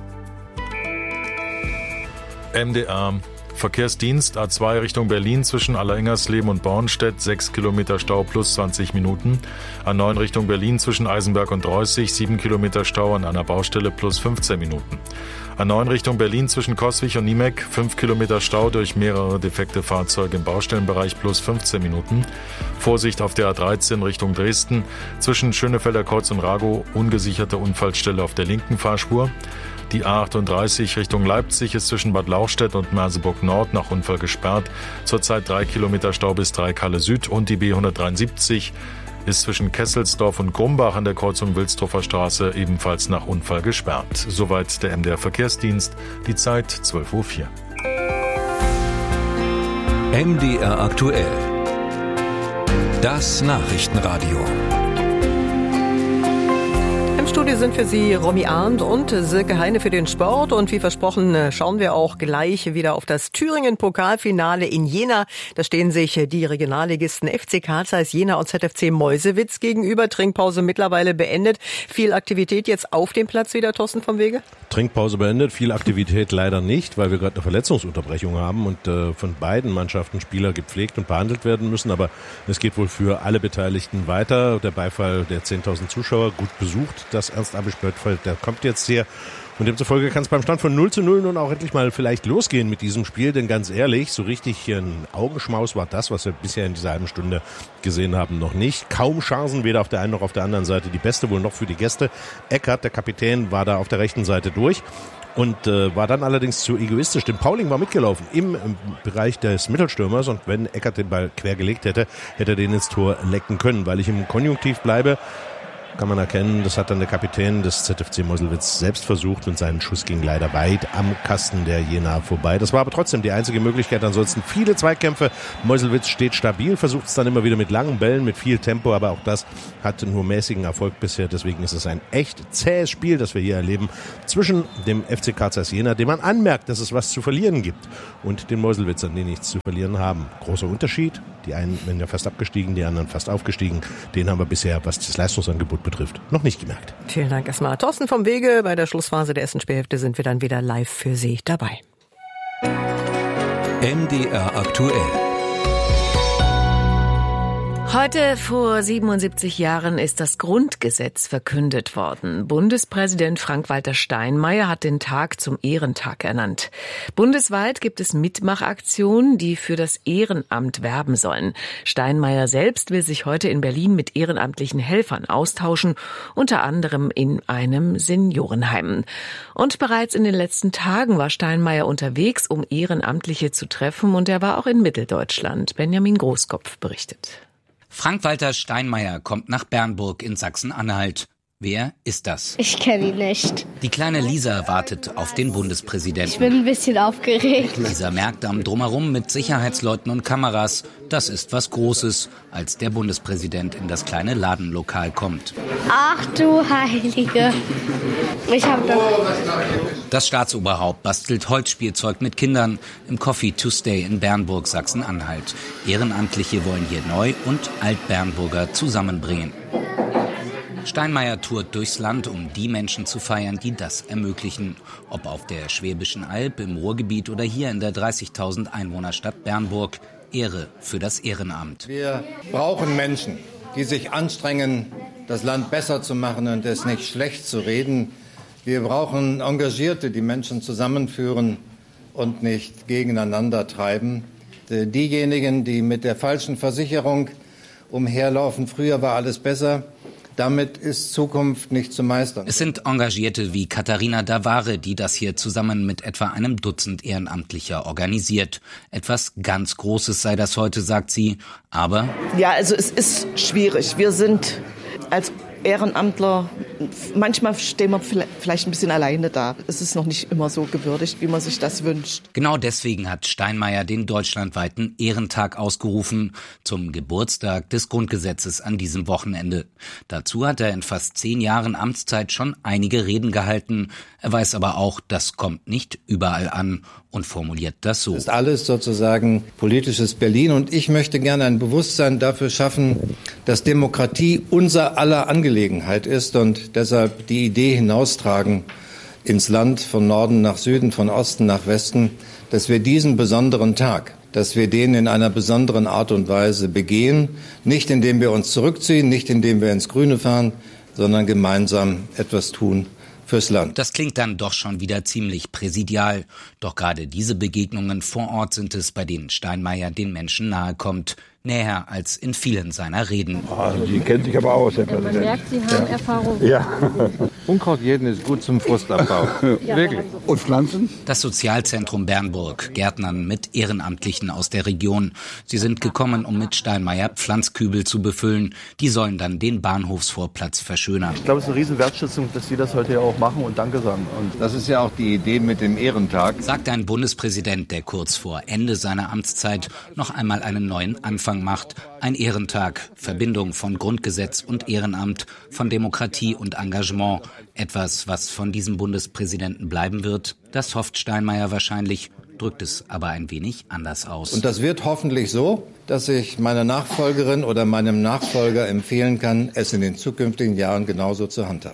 Speaker 7: M D R Verkehrsdienst A zwei Richtung Berlin zwischen Allerengersleben und Bornstedt, sechs Kilometer Stau plus zwanzig Minuten. A neun Richtung Berlin zwischen Eisenberg und Reußig, sieben Kilometer Stau an einer Baustelle plus fünfzehn Minuten. A neun Richtung Berlin zwischen Coswig und Niemek, fünf Kilometer Stau durch mehrere defekte Fahrzeuge im Baustellenbereich plus fünfzehn Minuten. Vorsicht auf der A dreizehn Richtung Dresden zwischen Schönefelder Kreuz und Ragow, ungesicherte Unfallstelle auf der linken Fahrspur. Die A achtunddreißig Richtung Leipzig ist zwischen Bad Lauchstädt und Merseburg Nord nach Unfall gesperrt. Zurzeit drei Kilometer Stau bis Dreikalle Süd und die B hundertdreiundsiebzig ist zwischen Kesselsdorf und Grumbach an der Kreuzung Wilsdorfer Straße ebenfalls nach Unfall gesperrt. Soweit der M D R Verkehrsdienst. Die Zeit zwölf Uhr vier.
Speaker 8: M D R aktuell. Das Nachrichtenradio.
Speaker 2: Im Studio sind für Sie Romy Arndt und Silke Heine für den Sport. Und wie versprochen schauen wir auch gleich wieder auf das Thüringen-Pokalfinale in Jena. Da stehen sich die Regionalligisten F C Karl Zeiss Jena und Z F C Meuselwitz gegenüber. Trinkpause mittlerweile beendet. Viel Aktivität jetzt auf dem Platz wieder, Thorsten vom Wege?
Speaker 1: Trinkpause beendet, viel Aktivität leider nicht, weil wir gerade eine Verletzungsunterbrechung haben und äh, von beiden Mannschaften Spieler gepflegt und behandelt werden müssen. Aber es geht wohl für alle Beteiligten weiter. Der Beifall der zehntausend Zuschauer, gut besucht. Das Ernst-Abbe-Sportfeld, der kommt jetzt hier. Und demzufolge kann es beim Stand von null zu null nun auch endlich mal vielleicht losgehen mit diesem Spiel. Denn ganz ehrlich, so richtig ein Augenschmaus war das, was wir bisher in dieser halben Stunde gesehen haben, noch nicht. Kaum Chancen, weder auf der einen noch auf der anderen Seite. Die beste wohl noch für die Gäste. Eckert, der Kapitän, war da auf der rechten Seite durch. Und äh, war dann allerdings zu egoistisch, denn Pauling war mitgelaufen im, im Bereich des Mittelstürmers und wenn Eckert den Ball quer gelegt hätte, hätte er den ins Tor lecken können. Weil ich im Konjunktiv bleibe, kann man erkennen, das hat dann der Kapitän des Z F C Meuselwitz selbst versucht und sein Schuss ging leider weit am Kasten der Jena vorbei. Das war aber trotzdem die einzige Möglichkeit. Ansonsten viele Zweikämpfe. Meuselwitz steht stabil, versucht es dann immer wieder mit langen Bällen, mit viel Tempo, aber auch das hat nur mäßigen Erfolg bisher. Deswegen ist es ein echt zähes Spiel, das wir hier erleben zwischen dem F C K Z Jena, dem man anmerkt, dass es was zu verlieren gibt, und den Meuselwitzern, die nichts zu verlieren haben. Großer Unterschied. Die einen werden ja fast abgestiegen, die anderen fast aufgestiegen. Den haben wir bisher, was das Leistungsangebot betrifft, noch nicht gemerkt.
Speaker 2: Vielen Dank erstmal. Thorsten vom Wege. Bei der Schlussphase der ersten Spielhälfte sind wir dann wieder live für Sie dabei.
Speaker 8: M D R aktuell.
Speaker 3: Heute vor siebenundsiebzig Jahren ist das Grundgesetz verkündet worden. Bundespräsident Frank-Walter Steinmeier hat den Tag zum Ehrentag ernannt. Bundesweit gibt es Mitmachaktionen, die für das Ehrenamt werben sollen. Steinmeier selbst will sich heute in Berlin mit ehrenamtlichen Helfern austauschen, unter anderem in einem Seniorenheim. Und bereits in den letzten Tagen war Steinmeier unterwegs, um Ehrenamtliche zu treffen, und er war auch in Mitteldeutschland. Benjamin Großkopf berichtet.
Speaker 4: Frank-Walter Steinmeier kommt nach Bernburg in Sachsen-Anhalt. Wer ist das?
Speaker 22: Ich kenne ihn nicht.
Speaker 4: Die kleine Lisa wartet auf den Bundespräsidenten.
Speaker 22: Ich bin ein bisschen aufgeregt.
Speaker 4: Lisa merkt am Drumherum mit Sicherheitsleuten und Kameras, das ist was Großes, als der Bundespräsident in das kleine Ladenlokal kommt.
Speaker 22: Ach du Heilige. Ich hab das.
Speaker 4: Das Staatsoberhaupt bastelt Holzspielzeug mit Kindern im Coffee to Stay in Bernburg, Sachsen-Anhalt. Ehrenamtliche wollen hier Neu- und Alt-Bernburger zusammenbringen. Steinmeier tourt durchs Land, um die Menschen zu feiern, die das ermöglichen. Ob auf der Schwäbischen Alb, im Ruhrgebiet oder hier in der dreißigtausend Einwohnerstadt Bernburg. Ehre für das Ehrenamt.
Speaker 23: Wir brauchen Menschen, die sich anstrengen, das Land besser zu machen und es nicht schlecht zu reden. Wir brauchen Engagierte, die Menschen zusammenführen und nicht gegeneinander treiben. Diejenigen, die mit der falschen Versicherung umherlaufen, früher war alles besser, damit ist Zukunft nicht zu meistern.
Speaker 4: Es sind Engagierte wie Katharina Davare, die das hier zusammen mit etwa einem Dutzend Ehrenamtlicher organisiert. Etwas ganz Großes sei das heute, sagt sie, aber...
Speaker 24: Ja, also es ist schwierig. Wir sind als Ehrenamtler, manchmal stehen wir vielleicht ein bisschen alleine da. Es ist noch nicht immer so gewürdigt, wie man sich das wünscht.
Speaker 4: Genau deswegen hat Steinmeier den deutschlandweiten Ehrentag ausgerufen, zum Geburtstag des Grundgesetzes an diesem Wochenende. Dazu hat er in fast zehn Jahren Amtszeit schon einige Reden gehalten. Er weiß aber auch, das kommt nicht überall an und formuliert das so.
Speaker 23: Das ist alles sozusagen politisches Berlin und ich möchte gerne ein Bewusstsein dafür schaffen, dass Demokratie unser aller Angelegenheit ist und deshalb die Idee hinaustragen ins Land von Norden nach Süden, von Osten nach Westen, dass wir diesen besonderen Tag, dass wir den in einer besonderen Art und Weise begehen, nicht indem wir uns zurückziehen, nicht indem wir ins Grüne fahren, sondern gemeinsam etwas tun fürs Land.
Speaker 4: Das klingt dann doch schon wieder ziemlich präsidial. Doch gerade diese Begegnungen vor Ort sind es, bei denen Steinmeier den Menschen nahe kommt. Näher als in vielen seiner Reden.
Speaker 23: Oh, die kennt sich aber aus, Herr Präsident.
Speaker 22: Man merkt, Sie haben
Speaker 23: ja.
Speaker 22: Erfahrung.
Speaker 23: Ja. Unkraut jeden ist gut zum Frustabbau.
Speaker 22: Ja,
Speaker 23: wirklich. Und Pflanzen?
Speaker 4: Das Sozialzentrum Bernburg, Gärtnern mit Ehrenamtlichen aus der Region. Sie sind gekommen, um mit Steinmeier Pflanzkübel zu befüllen. Die sollen dann den Bahnhofsvorplatz verschönern.
Speaker 25: Ich glaube, es ist eine riesen Wertschätzung, dass Sie das heute ja auch machen und Danke sagen. Und
Speaker 23: das ist ja auch die Idee mit dem Ehrentag.
Speaker 4: Sagt ein Bundespräsident, der kurz vor Ende seiner Amtszeit noch einmal einen neuen Anfang macht. Ein Ehrentag, Verbindung von Grundgesetz und Ehrenamt, von Demokratie und Engagement. Etwas, was von diesem Bundespräsidenten bleiben wird, das hofft Steinmeier wahrscheinlich, drückt es aber ein wenig anders aus.
Speaker 23: Und das wird hoffentlich so, dass ich meiner Nachfolgerin oder meinem Nachfolger empfehlen kann, es in den zukünftigen Jahren genauso zu handhaben.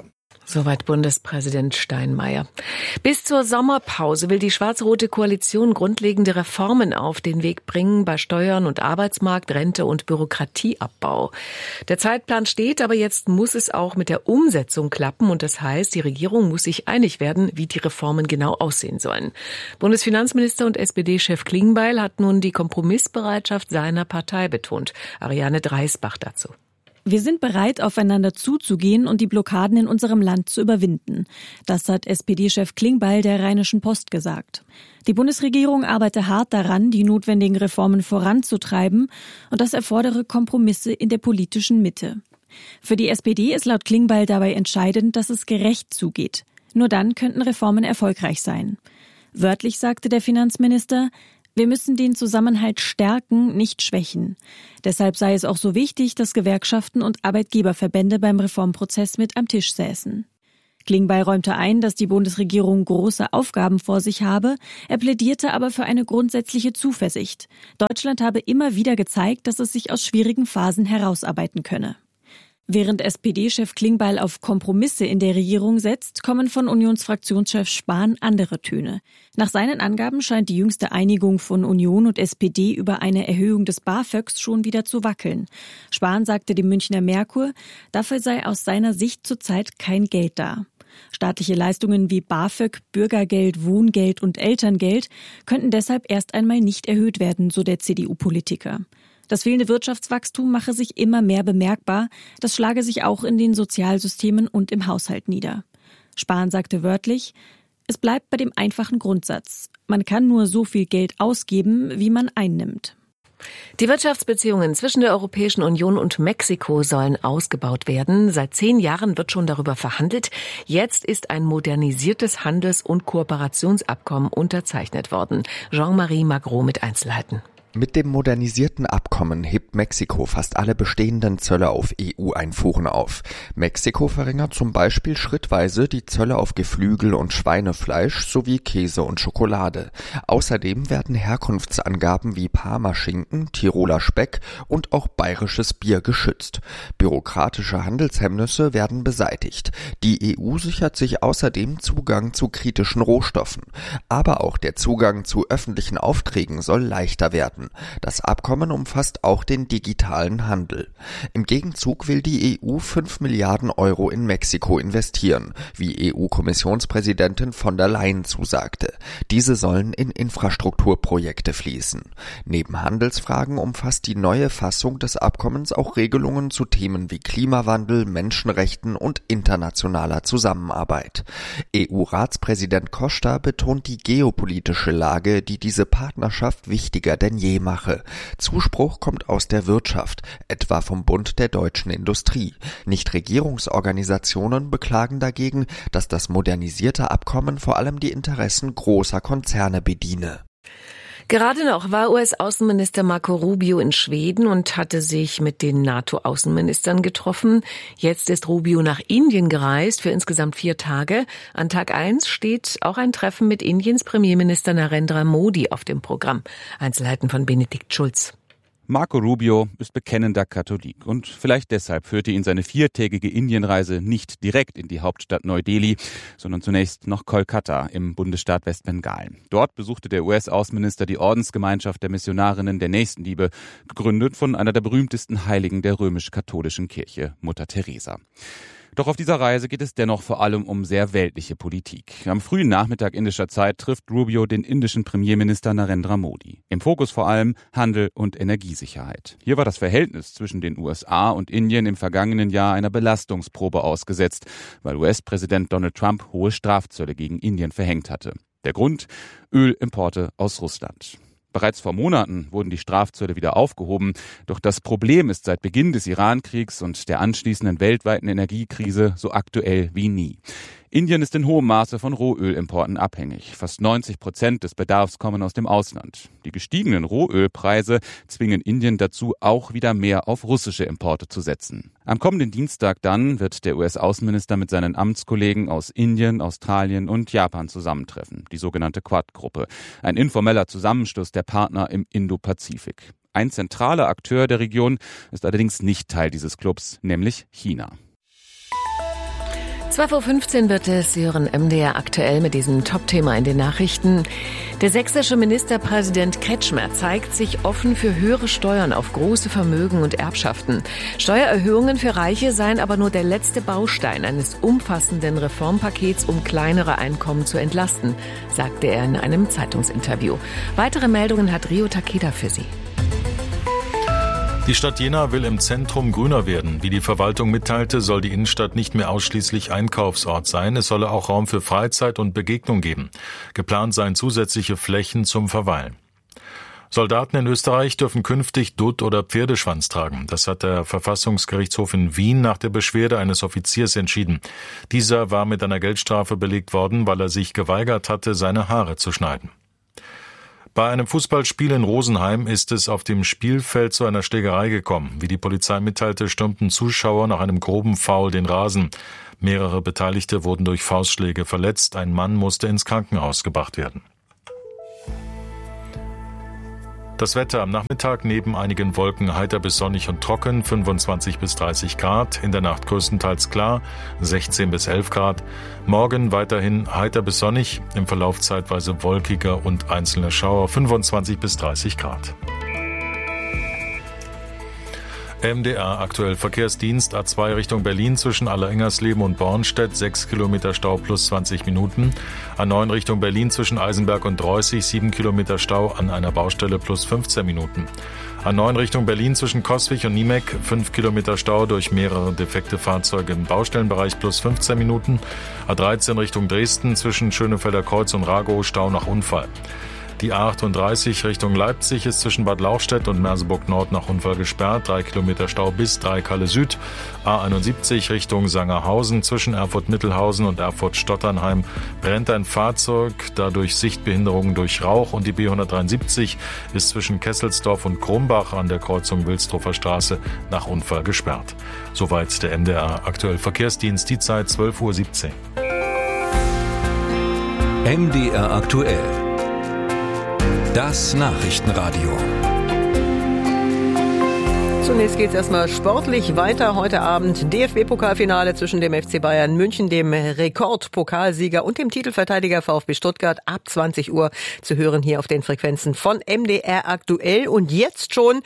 Speaker 2: Soweit Bundespräsident Steinmeier. Bis zur Sommerpause will die schwarz-rote Koalition grundlegende Reformen auf den Weg bringen bei Steuern und Arbeitsmarkt, Rente und Bürokratieabbau. Der Zeitplan steht, aber jetzt muss es auch mit der Umsetzung klappen. Und das heißt, die Regierung muss sich einig werden, wie die Reformen genau aussehen sollen. Bundesfinanzminister und S P D-Chef Klingbeil hat nun die Kompromissbereitschaft seiner Partei betont. Ariane Dreisbach dazu.
Speaker 5: Wir sind bereit, aufeinander zuzugehen und die Blockaden in unserem Land zu überwinden. Das hat S P D-Chef Klingbeil der Rheinischen Post gesagt. Die Bundesregierung arbeite hart daran, die notwendigen Reformen voranzutreiben, und das erfordere Kompromisse in der politischen Mitte. Für die S P D ist laut Klingbeil dabei entscheidend, dass es gerecht zugeht. Nur dann könnten Reformen erfolgreich sein. Wörtlich sagte der Finanzminister: Wir müssen den Zusammenhalt stärken, nicht schwächen. Deshalb sei es auch so wichtig, dass Gewerkschaften und Arbeitgeberverbände beim Reformprozess mit am Tisch säßen. Klingbeil räumte ein, dass die Bundesregierung große Aufgaben vor sich habe. Er plädierte aber für eine grundsätzliche Zuversicht. Deutschland habe immer wieder gezeigt, dass es sich aus schwierigen Phasen herausarbeiten könne. Während S P D-Chef Klingbeil auf Kompromisse in der Regierung setzt, kommen von Unionsfraktionschef Spahn andere Töne. Nach seinen Angaben scheint die jüngste Einigung von Union und S P D über eine Erhöhung des BAföGs schon wieder zu wackeln. Spahn sagte dem Münchner Merkur, dafür sei aus seiner Sicht zurzeit kein Geld da. Staatliche Leistungen wie BAföG, Bürgergeld, Wohngeld und Elterngeld könnten deshalb erst einmal nicht erhöht werden, so der C D U-Politiker. Das fehlende Wirtschaftswachstum mache sich immer mehr bemerkbar. Das schlage sich auch in den Sozialsystemen und im Haushalt nieder. Spahn sagte wörtlich: Es bleibt bei dem einfachen Grundsatz. Man kann nur so viel Geld ausgeben, wie man einnimmt.
Speaker 2: Die Wirtschaftsbeziehungen zwischen der Europäischen Union und Mexiko sollen ausgebaut werden. Seit zehn Jahren wird schon darüber verhandelt. Jetzt ist ein modernisiertes Handels- und Kooperationsabkommen unterzeichnet worden. Jean-Marie Magro mit Einzelheiten.
Speaker 11: Mit dem modernisierten Abkommen hebt Mexiko fast alle bestehenden Zölle auf E U-Einfuhren auf. Mexiko verringert zum Beispiel schrittweise die Zölle auf Geflügel und Schweinefleisch sowie Käse und Schokolade. Außerdem werden Herkunftsangaben wie Parmaschinken, Tiroler Speck und auch bayerisches Bier geschützt. Bürokratische Handelshemmnisse werden beseitigt. Die E U sichert sich außerdem Zugang zu kritischen Rohstoffen. Aber auch der Zugang zu öffentlichen Aufträgen soll leichter werden. Das Abkommen umfasst auch den digitalen Handel. Im Gegenzug will die E U fünf Milliarden Euro in Mexiko investieren, wie E U-Kommissionspräsidentin von der Leyen zusagte. Diese sollen in Infrastrukturprojekte fließen. Neben Handelsfragen umfasst die neue Fassung des Abkommens auch Regelungen zu Themen wie Klimawandel, Menschenrechten und internationaler Zusammenarbeit. E U-Ratspräsident Costa betont die geopolitische Lage, die diese Partnerschaft wichtiger denn je mache. Zuspruch kommt aus der Wirtschaft, etwa vom Bund der deutschen Industrie. Nichtregierungsorganisationen beklagen dagegen, dass das modernisierte Abkommen vor allem die Interessen großer Konzerne bediene.
Speaker 2: Gerade noch war U S-Außenminister Marco Rubio in Schweden und hatte sich mit den NATO-Außenministern getroffen. Jetzt ist Rubio nach Indien gereist für insgesamt vier Tage. An Tag eins steht auch ein Treffen mit Indiens Premierminister Narendra Modi auf dem Programm. Einzelheiten von Benedikt Schulz.
Speaker 14: Marco Rubio ist bekennender Katholik und vielleicht deshalb führte ihn seine viertägige Indienreise nicht direkt in die Hauptstadt Neu-Delhi, sondern zunächst nach Kolkata im Bundesstaat Westbengalen. Dort besuchte der U S-Außenminister die Ordensgemeinschaft der Missionarinnen der Nächstenliebe, gegründet von einer der berühmtesten Heiligen der römisch-katholischen Kirche, Mutter Teresa. Doch auf dieser Reise geht es dennoch vor allem um sehr weltliche Politik. Am frühen Nachmittag indischer Zeit trifft Rubio den indischen Premierminister Narendra Modi. Im Fokus vor allem Handel und Energiesicherheit. Hier war das Verhältnis zwischen den U S A und Indien im vergangenen Jahr einer Belastungsprobe ausgesetzt, weil U S-Präsident Donald Trump hohe Strafzölle gegen Indien verhängt hatte. Der Grund? Ölimporte aus Russland. Bereits vor Monaten wurden die Strafzölle wieder aufgehoben. Doch das Problem ist seit Beginn des Iran-Kriegs und der anschließenden weltweiten Energiekrise so aktuell wie nie. Indien ist in hohem Maße von Rohölimporten abhängig. Fast neunzig Prozent des Bedarfs kommen aus dem Ausland. Die gestiegenen Rohölpreise zwingen Indien dazu, auch wieder mehr auf russische Importe zu setzen. Am kommenden Dienstag dann wird der U S-Außenminister mit seinen Amtskollegen aus Indien, Australien und Japan zusammentreffen, die sogenannte Quad-Gruppe. Ein informeller Zusammenschluss der Partner im Indo-Pazifik. Ein zentraler Akteur der Region ist allerdings nicht Teil dieses Clubs, nämlich China.
Speaker 13: zwölf Uhr fünfzehn wird es, Sie hören M D R aktuell mit diesem Top-Thema in den Nachrichten. Der sächsische Ministerpräsident Kretschmer zeigt sich offen für höhere Steuern auf große Vermögen und Erbschaften. Steuererhöhungen für Reiche seien aber nur der letzte Baustein eines umfassenden Reformpakets, um kleinere Einkommen zu entlasten, sagte er in einem Zeitungsinterview. Weitere Meldungen hat Rio Takeda für Sie.
Speaker 7: Die Stadt Jena will im Zentrum grüner werden. Wie die Verwaltung mitteilte, soll die Innenstadt nicht mehr ausschließlich Einkaufsort sein. Es solle auch Raum für Freizeit und Begegnung geben. Geplant seien zusätzliche Flächen zum Verweilen. Soldaten in Österreich dürfen künftig Dutt oder Pferdeschwanz tragen. Das hat der Verfassungsgerichtshof in Wien nach der Beschwerde eines Offiziers entschieden. Dieser war mit einer Geldstrafe belegt worden, weil er sich geweigert hatte, seine Haare zu schneiden. Bei einem Fußballspiel in Rosenheim ist es auf dem Spielfeld zu einer Schlägerei gekommen. Wie die Polizei mitteilte, stürmten Zuschauer nach einem groben Foul den Rasen. Mehrere Beteiligte wurden durch Faustschläge verletzt. Ein Mann musste ins Krankenhaus gebracht werden. Das Wetter am Nachmittag neben einigen Wolken heiter bis sonnig und trocken, fünfundzwanzig bis dreißig Grad, in der Nacht größtenteils klar, sechzehn bis elf Grad. Morgen weiterhin heiter bis sonnig, im Verlauf zeitweise wolkiger und einzelne Schauer, fünfundzwanzig bis dreißig Grad. M D R aktuell Verkehrsdienst A zwei Richtung Berlin zwischen Allerengersleben und Bornstedt, sechs Kilometer Stau plus zwanzig Minuten. A neun Richtung Berlin zwischen Eisenberg und Dreußig, sieben Kilometer Stau an einer Baustelle plus fünfzehn Minuten. A neun Richtung Berlin zwischen Coswig und Niemek, fünf Kilometer Stau durch mehrere defekte Fahrzeuge im Baustellenbereich plus fünfzehn Minuten. A dreizehn Richtung Dresden zwischen Schönefelder Kreuz und Ragow, Stau nach Unfall. Die A achtunddreißig Richtung Leipzig ist zwischen Bad Lauchstädt und Merseburg Nord nach Unfall gesperrt. Drei Kilometer Stau bis Dreikalle Süd. A einundsiebzig Richtung Sangerhausen zwischen Erfurt-Mittelhausen und Erfurt-Stotternheim brennt ein Fahrzeug, dadurch Sichtbehinderungen durch Rauch. Und die B hundertdreiundsiebzig ist zwischen Kesselsdorf und Krumbach an der Kreuzung Wilsdruffer Straße nach Unfall gesperrt. Soweit der M D R aktuell Verkehrsdienst, die Zeit zwölf Uhr siebzehn.
Speaker 8: M D R aktuell. Das Nachrichtenradio.
Speaker 2: Zunächst geht es erstmal sportlich weiter. Heute Abend D F B-Pokalfinale zwischen dem F C Bayern München, dem Rekordpokalsieger und dem Titelverteidiger VfB Stuttgart ab zwanzig Uhr zu hören hier auf den Frequenzen von M D R aktuell. Und jetzt schon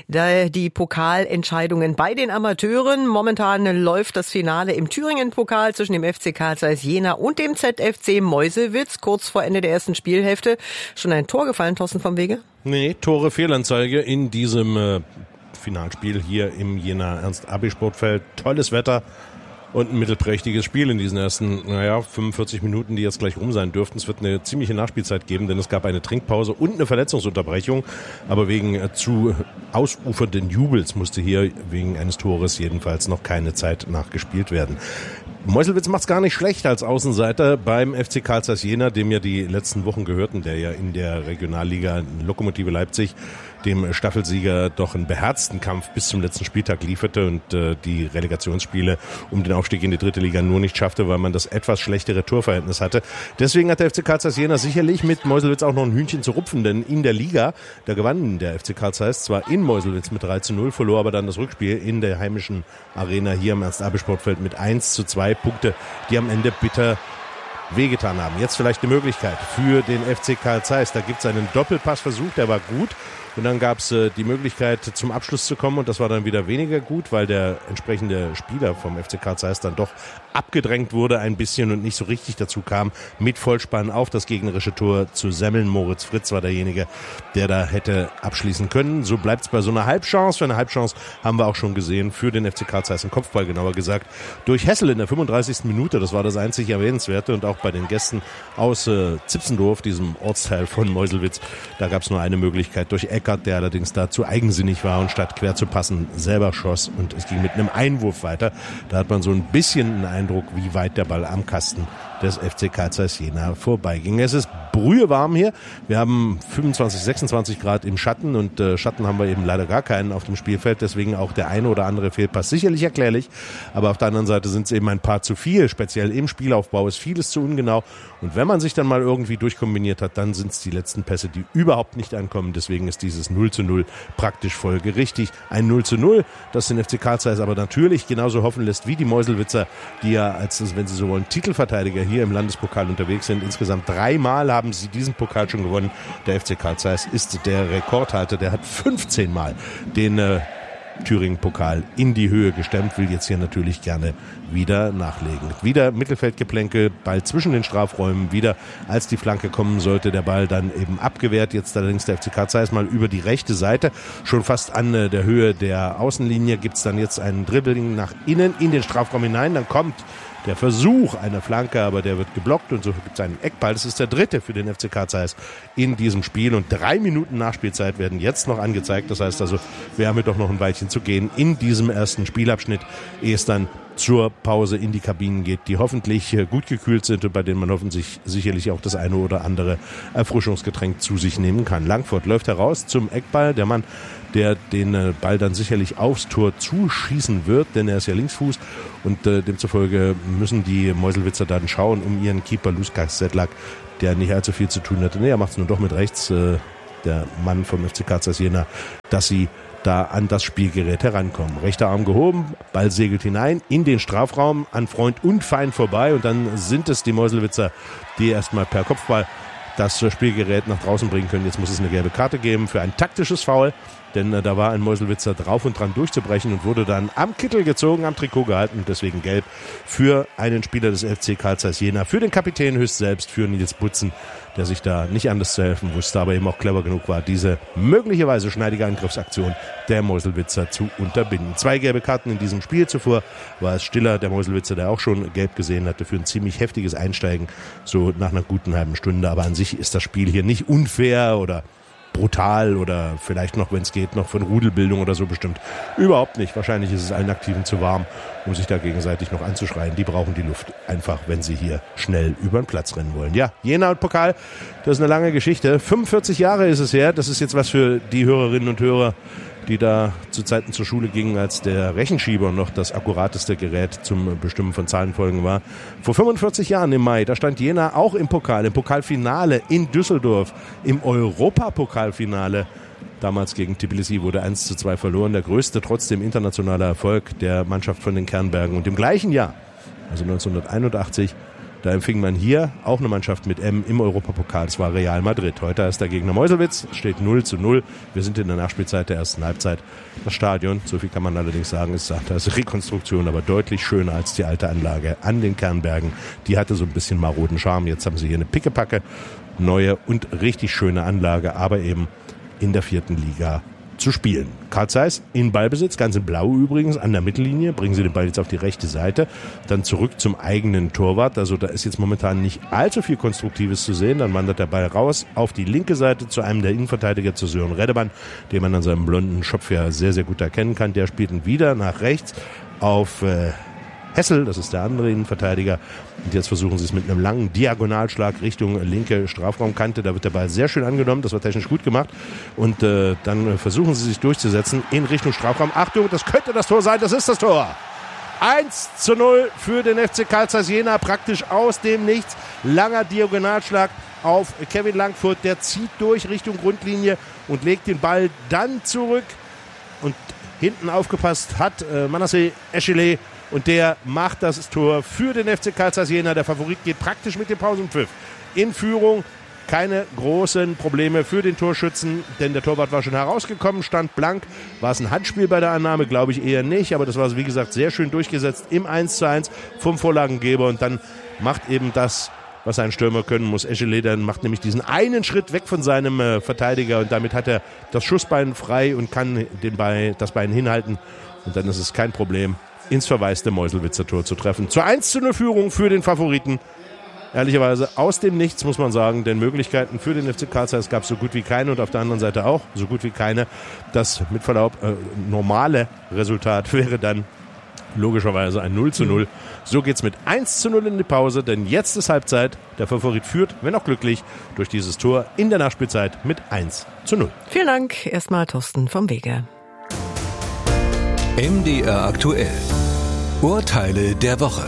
Speaker 2: die Pokalentscheidungen bei den Amateuren. Momentan läuft das Finale im Thüringen-Pokal zwischen dem F C Carl Zeiss Jena und dem Z F C Meuselwitz. Kurz vor Ende der ersten Spielhälfte. Schon ein Tor gefallen, Thorsten vom Wege?
Speaker 1: Nee, Tore Fehlanzeige in diesem äh Finalspiel hier im Jena Ernst-Abbe-Sportfeld. Tolles Wetter und ein mittelprächtiges Spiel in diesen ersten, naja, fünfundvierzig Minuten, die jetzt gleich rum sein dürften. Es wird eine ziemliche Nachspielzeit geben, denn es gab eine Trinkpause und eine Verletzungsunterbrechung. Aber wegen zu ausufernden Jubels musste hier wegen eines Tores jedenfalls noch keine Zeit nachgespielt werden. Meuselwitz macht's gar nicht schlecht als Außenseiter beim F C Carl Zeiss Jena, dem ja die letzten Wochen gehörten, der ja in der Regionalliga Lokomotive Leipzig dem Staffelsieger doch einen beherzten Kampf bis zum letzten Spieltag lieferte und äh, die Relegationsspiele um den Aufstieg in die dritte Liga nur nicht schaffte, weil man das etwas schlechtere Torverhältnis hatte. Deswegen hat der F C Carl Zeiss Jena sicherlich mit Meuselwitz auch noch ein Hühnchen zu rupfen, denn in der Liga, da gewann der F C Carl Zeiss zwar in Meuselwitz mit drei zu null, verlor aber dann das Rückspiel in der heimischen Arena hier am Ernst-Abbe-Sportfeld mit eins zu zwei Punkte, die am Ende bitter wehgetan haben. Jetzt vielleicht eine Möglichkeit für den F C Carl Zeiss. Da gibt es einen Doppelpassversuch, der war gut. Und dann gab es äh, die Möglichkeit, zum Abschluss zu kommen. Und das war dann wieder weniger gut, weil der entsprechende Spieler vom F C Carl Zeiss dann doch abgedrängt wurde ein bisschen und nicht so richtig dazu kam, mit Vollspann auf das gegnerische Tor zu semmeln. Moritz Fritz war derjenige, der da hätte abschließen können. So bleibt es bei so einer Halbchance. Für eine Halbchance haben wir auch schon gesehen für den F C Carl Zeiss im Kopfball, genauer gesagt, durch Hessel in der fünfunddreißigsten Minute. Das war das einzig Erwähnenswerte. Und auch bei den Gästen aus äh, Zipsendorf, diesem Ortsteil von Meuselwitz, da gab es nur eine Möglichkeit durch Eckert, der allerdings dazu eigensinnig war und statt quer zu passen selber schoss. Und es ging mit einem Einwurf weiter. Da hat man so ein bisschen einen Eindruck, wie weit der Ball am Kasten des F C Carl Zeiss Jena vorbeiging. Es ist brühewarm hier. Wir haben fünfundzwanzig, sechsundzwanzig Grad im Schatten und äh, Schatten haben wir eben leider gar keinen auf dem Spielfeld. Deswegen auch der eine oder andere Fehlpass sicherlich erklärlich. Aber auf der anderen Seite sind es eben ein paar zu viel. Speziell im Spielaufbau ist vieles zu ungenau. Und wenn man sich dann mal irgendwie durchkombiniert hat, dann sind es die letzten Pässe, die überhaupt nicht ankommen. Deswegen ist dieses null zu null praktisch folgerichtig. Ein null zu null, das den F C Carl Zeiss aber natürlich genauso hoffen lässt wie die Meuselwitzer, die ja als, wenn sie so wollen, Titelverteidiger hier im Landespokal unterwegs sind. Insgesamt dreimal haben sie diesen Pokal schon gewonnen. Der F C Carl Zeiss ist der Rekordhalter. Der hat fünfzehn Mal den äh, Thüringen-Pokal in die Höhe gestemmt, will jetzt hier natürlich gerne wieder nachlegen. Wieder Mittelfeldgeplänke, Ball zwischen den Strafräumen, wieder als die Flanke kommen sollte, der Ball dann eben abgewehrt. Jetzt allerdings der F C Carl Zeiss mal über die rechte Seite, schon fast an der Höhe der Außenlinie, gibt's dann jetzt einen Dribbling nach innen in den Strafraum hinein, dann kommt der Versuch einer Flanke, aber der wird geblockt und so gibt es einen Eckball. Das ist der dritte für den F C Carl Zeiss in diesem Spiel und drei Minuten Nachspielzeit werden jetzt noch angezeigt. Das heißt also, wir haben hier doch noch ein Weilchen zu gehen in diesem ersten Spielabschnitt, ehe es dann zur Pause in die Kabinen geht, die hoffentlich gut gekühlt sind und bei denen man hoffentlich sicherlich auch das eine oder andere Erfrischungsgetränk zu sich nehmen kann. Langford läuft heraus zum Eckball. Der Mann, der den Ball dann sicherlich aufs Tor zuschießen wird, denn er ist ja Linksfuß und äh, demzufolge müssen die Meuselwitzer dann schauen um ihren Keeper Lukas Sedlak, der nicht allzu viel zu tun hatte. Nee, er macht es nur doch mit rechts, äh, der Mann vom F C Carl Zeiss Jena, dass sie da an das Spielgerät herankommen. Rechter Arm gehoben, Ball segelt hinein in den Strafraum, an Freund und Feind vorbei und dann sind es die Meuselwitzer, die erstmal per Kopfball das Spielgerät nach draußen bringen können. Jetzt muss es eine gelbe Karte geben für ein taktisches Foul, denn äh, da war ein Meuselwitzer drauf und dran durchzubrechen und wurde dann am Kittel gezogen, am Trikot gehalten und deswegen gelb für einen Spieler des F C Carl Zeiss Jena, für den Kapitän höchst selbst, für Nils Butzen, der sich da nicht anders zu helfen wusste, aber eben auch clever genug war, diese möglicherweise schneidige Angriffsaktion der Meuselwitzer zu unterbinden. Zwei gelbe Karten in diesem Spiel. Zuvor war es Stiller, der Meuselwitzer, der auch schon gelb gesehen hatte, für ein ziemlich heftiges Einsteigen, so nach einer guten halben Stunde. Aber an sich ist das Spiel hier nicht unfair oder brutal oder vielleicht noch, wenn es geht, noch von Rudelbildung oder so bestimmt. Überhaupt nicht. Wahrscheinlich ist es allen Aktiven zu warm, um sich da gegenseitig noch anzuschreien. Die brauchen die Luft einfach, wenn sie hier schnell über den Platz rennen wollen. Ja, Jena und Pokal, das ist eine lange Geschichte. fünfundvierzig Jahre ist es her. Das ist jetzt was für die Hörerinnen und Hörer, die da zu Zeiten zur Schule gingen, als der Rechenschieber noch das akkurateste Gerät zum Bestimmen von Zahlenfolgen war. Vor fünfundvierzig Jahren im Mai, da stand Jena auch im Pokal, im Pokalfinale in Düsseldorf, im Europapokalfinale. Damals gegen Tbilisi wurde eins zu zwei verloren. Der größte, trotzdem internationaler Erfolg der Mannschaft von den Kernbergen. Und im gleichen Jahr, also neunzehnhunderteinundachtzig, da empfing man hier auch eine Mannschaft mit M im Europapokal. Das war Real Madrid. Heute ist der Gegner Meuselwitz. Steht null zu null. Wir sind in der Nachspielzeit der ersten Halbzeit. Das Stadion, so viel kann man allerdings sagen, ist sagt, das ist Rekonstruktion, aber deutlich schöner als die alte Anlage an den Kernbergen. Die hatte so ein bisschen maroden Charme. Jetzt haben sie hier eine pickepacke, neue und richtig schöne Anlage, aber eben in der vierten Liga zu spielen. Carl Zeiss in Ballbesitz, ganz in Blau übrigens, an der Mittellinie, bringen sie den Ball jetzt auf die rechte Seite, dann zurück zum eigenen Torwart, also da ist jetzt momentan nicht allzu viel Konstruktives zu sehen, dann wandert der Ball raus auf die linke Seite zu einem der Innenverteidiger, zu Sören Reddemann, den man an seinem blonden Schopf ja sehr, sehr gut erkennen kann, der spielt ihn wieder nach rechts auf äh, Hessel, das ist der andere Innenverteidiger. Und jetzt versuchen sie es mit einem langen Diagonalschlag Richtung linke Strafraumkante. Da wird der Ball sehr schön angenommen, das war technisch gut gemacht. Und äh, dann versuchen sie sich durchzusetzen in Richtung Strafraum. Achtung, das könnte das Tor sein, das ist das Tor. eins zu null für den F C Carl Zeiss Jena, praktisch aus dem Nichts. Langer Diagonalschlag auf Kevin Langfurt, der zieht durch Richtung Grundlinie und legt den Ball dann zurück. Und hinten aufgepasst hat äh, Manasseh Eschele. Und der macht das Tor für den F C Carl Zeiss Jena. Der Favorit geht praktisch mit dem Pausenpfiff in Führung. Keine großen Probleme für den Torschützen, denn der Torwart war schon herausgekommen, stand blank. War es ein Handspiel bei der Annahme? Glaube ich eher nicht, aber das war, wie gesagt, sehr schön durchgesetzt im eins zu eins vom Vorlagengeber. Und dann macht eben das, was ein Stürmer können muss. Eschele dann macht nämlich diesen einen Schritt weg von seinem äh, Verteidiger und damit hat er das Schussbein frei und kann den Bein, das Bein hinhalten. Und dann ist es kein Problem, ins verwaiste Meuselwitzer Tor zu treffen. Zur eins zu null Führung für den Favoriten. Ehrlicherweise aus dem Nichts, muss man sagen, denn Möglichkeiten für den F C Carl Zeiss gab es so gut wie keine und auf der anderen Seite auch so gut wie keine. Das mit Verlaub äh, normale Resultat wäre dann logischerweise ein null zu null. So geht's mit eins zu null in die Pause, denn jetzt ist Halbzeit. Der Favorit führt, wenn auch glücklich, durch dieses Tor in der Nachspielzeit mit eins zu null.
Speaker 2: Vielen Dank. Erstmal Thorsten vom Wege.
Speaker 8: M D R aktuell. Urteile der Woche.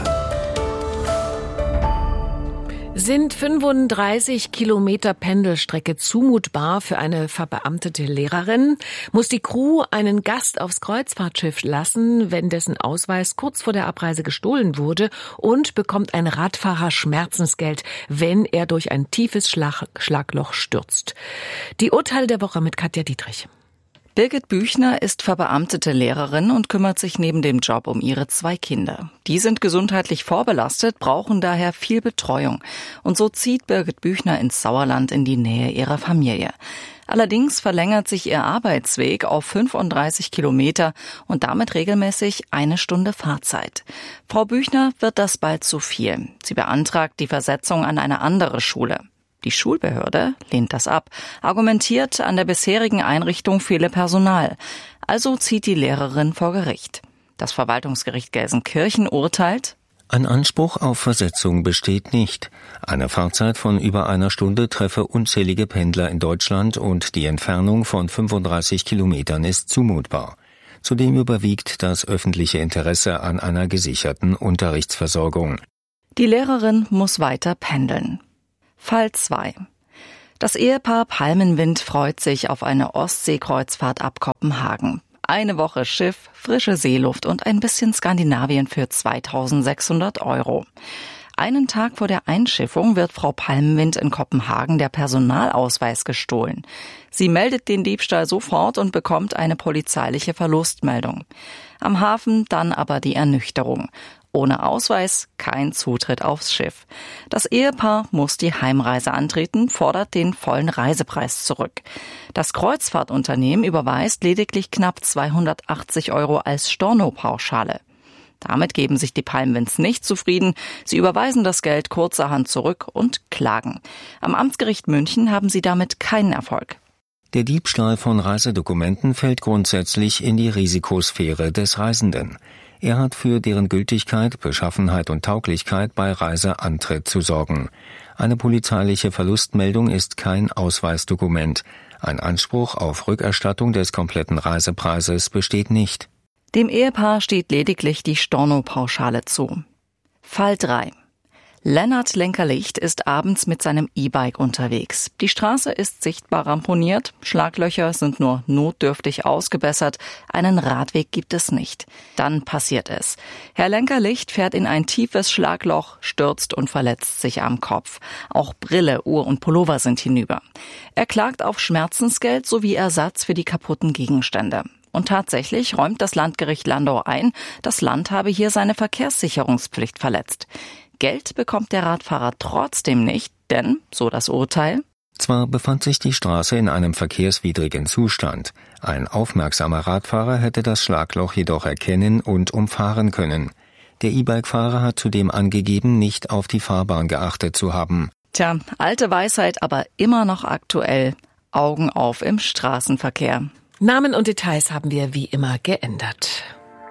Speaker 13: Sind fünfunddreißig Kilometer Pendelstrecke zumutbar für eine verbeamtete Lehrerin? Muss die Crew einen Gast aufs Kreuzfahrtschiff lassen, wenn dessen Ausweis kurz vor der Abreise gestohlen wurde? Und bekommt ein Radfahrer Schmerzensgeld, wenn er durch ein tiefes Schlag- Schlagloch stürzt? Die Urteile der Woche mit Katja Dietrich.
Speaker 12: Birgit Büchner ist verbeamtete Lehrerin und kümmert sich neben dem Job um ihre zwei Kinder. Die sind gesundheitlich vorbelastet, brauchen daher viel Betreuung. Und so zieht Birgit Büchner ins Sauerland in die Nähe ihrer Familie. Allerdings verlängert sich ihr Arbeitsweg auf fünfunddreißig Kilometer und damit regelmäßig eine Stunde Fahrzeit. Frau Büchner wird das bald zu viel. Sie beantragt die Versetzung an eine andere Schule. Die Schulbehörde lehnt das ab, argumentiert, an der bisherigen Einrichtung fehle Personal. Also zieht die Lehrerin vor Gericht. Das Verwaltungsgericht Gelsenkirchen urteilt:
Speaker 15: Ein Anspruch auf Versetzung besteht nicht. Eine Fahrzeit von über einer Stunde treffe unzählige Pendler in Deutschland und die Entfernung von fünfunddreißig Kilometern ist zumutbar. Zudem überwiegt das öffentliche Interesse an einer gesicherten Unterrichtsversorgung.
Speaker 12: Die Lehrerin muss weiter pendeln. Fall zwei. Das Ehepaar Palmenwind freut sich auf eine Ostseekreuzfahrt ab Kopenhagen. Eine Woche Schiff, frische Seeluft und ein bisschen Skandinavien für zweitausendsechshundert Euro. Einen Tag vor der Einschiffung wird Frau Palmenwind in Kopenhagen der Personalausweis gestohlen. Sie meldet den Diebstahl sofort und bekommt eine polizeiliche Verlustmeldung. Am Hafen dann aber die Ernüchterung. Ohne Ausweis kein Zutritt aufs Schiff. Das Ehepaar muss die Heimreise antreten, fordert den vollen Reisepreis zurück. Das Kreuzfahrtunternehmen überweist lediglich knapp zweihundertachtzig Euro als Stornopauschale. Damit geben sich die Palmenwinds nicht zufrieden. Sie überweisen das Geld kurzerhand zurück und klagen. Am Amtsgericht München haben sie damit keinen Erfolg.
Speaker 15: Der Diebstahl von Reisedokumenten fällt grundsätzlich in die Risikosphäre des Reisenden. Er hat für deren Gültigkeit, Beschaffenheit und Tauglichkeit bei Reiseantritt zu sorgen. Eine polizeiliche Verlustmeldung ist kein Ausweisdokument. Ein Anspruch auf Rückerstattung des kompletten Reisepreises besteht nicht.
Speaker 12: Dem Ehepaar steht lediglich die Stornopauschale zu. Fall drei. Lennart Lenkerlicht ist abends mit seinem E-Bike unterwegs. Die Straße ist sichtbar ramponiert, Schlaglöcher sind nur notdürftig ausgebessert, einen Radweg gibt es nicht. Dann passiert es. Herr Lenkerlicht fährt in ein tiefes Schlagloch, stürzt und verletzt sich am Kopf. Auch Brille, Uhr und Pullover sind hinüber. Er klagt auf Schmerzensgeld sowie Ersatz für die kaputten Gegenstände. Und tatsächlich räumt das Landgericht Landau ein, das Land habe hier seine Verkehrssicherungspflicht verletzt. Geld bekommt der Radfahrer trotzdem nicht, denn, so das Urteil:
Speaker 15: Zwar befand sich die Straße in einem verkehrswidrigen Zustand, ein aufmerksamer Radfahrer hätte das Schlagloch jedoch erkennen und umfahren können. Der E-Bike-Fahrer hat zudem angegeben, nicht auf die Fahrbahn geachtet zu haben.
Speaker 12: Tja, alte Weisheit, aber immer noch aktuell. Augen auf im Straßenverkehr.
Speaker 13: Namen und Details haben wir wie immer geändert.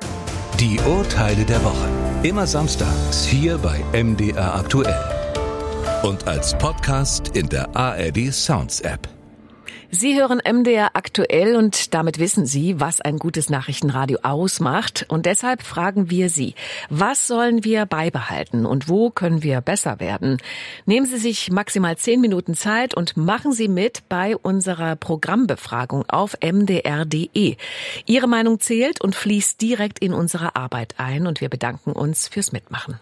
Speaker 8: Die Urteile der Woche. Immer samstags hier bei M D R aktuell. Und als Podcast in der A R D Sounds App.
Speaker 13: Sie hören M D R aktuell und damit wissen Sie, was ein gutes Nachrichtenradio ausmacht. Und deshalb fragen wir Sie, was sollen wir beibehalten und wo können wir besser werden? Nehmen Sie sich maximal zehn Minuten Zeit und machen Sie mit bei unserer Programmbefragung auf m d r punkt d e. Ihre Meinung zählt und fließt direkt in unsere Arbeit ein und wir bedanken uns fürs Mitmachen.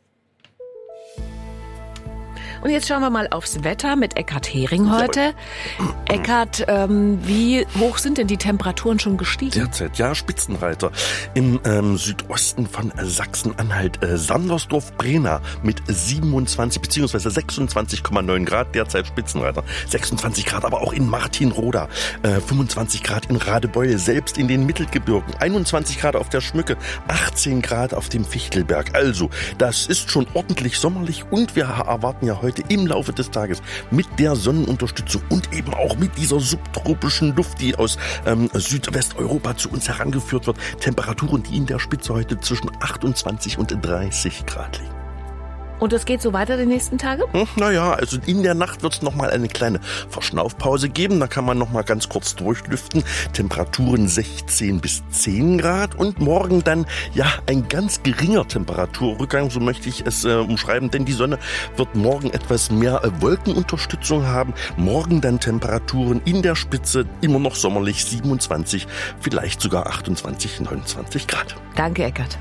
Speaker 13: Und jetzt schauen wir mal aufs Wetter mit Eckhard Hering heute. Eckhard, ähm, wie hoch sind denn die Temperaturen schon gestiegen?
Speaker 21: Derzeit, ja, Spitzenreiter. Im ähm, Südosten von Sachsen-Anhalt, äh, Sandersdorf-Brena mit siebenundzwanzig bzw. sechsundzwanzig Komma neun Grad, derzeit Spitzenreiter. sechsundzwanzig Grad, aber auch in Martinroda, äh, fünfundzwanzig Grad in Radebeul, selbst in den Mittelgebirgen, einundzwanzig Grad auf der Schmücke, achtzehn Grad auf dem Fichtelberg. Also, das ist schon ordentlich sommerlich und wir erwarten ja heute heute im Laufe des Tages mit der Sonnenunterstützung und eben auch mit dieser subtropischen Luft, die aus ähm, Südwesteuropa zu uns herangeführt wird, Temperaturen, die in der Spitze heute zwischen achtundzwanzig und dreißig Grad liegen.
Speaker 13: Und das geht so weiter die nächsten Tage?
Speaker 21: Hm, naja, also in der Nacht wird es nochmal eine kleine Verschnaufpause geben. Da kann man nochmal ganz kurz durchlüften. Temperaturen sechzehn bis zehn Grad und morgen dann ja ein ganz geringer Temperaturrückgang, so möchte ich es äh, umschreiben. Denn die Sonne wird morgen etwas mehr äh, Wolkenunterstützung haben. Morgen dann Temperaturen in der Spitze immer noch sommerlich siebenundzwanzig, vielleicht sogar achtundzwanzig, neunundzwanzig Grad.
Speaker 13: Danke, Eckert.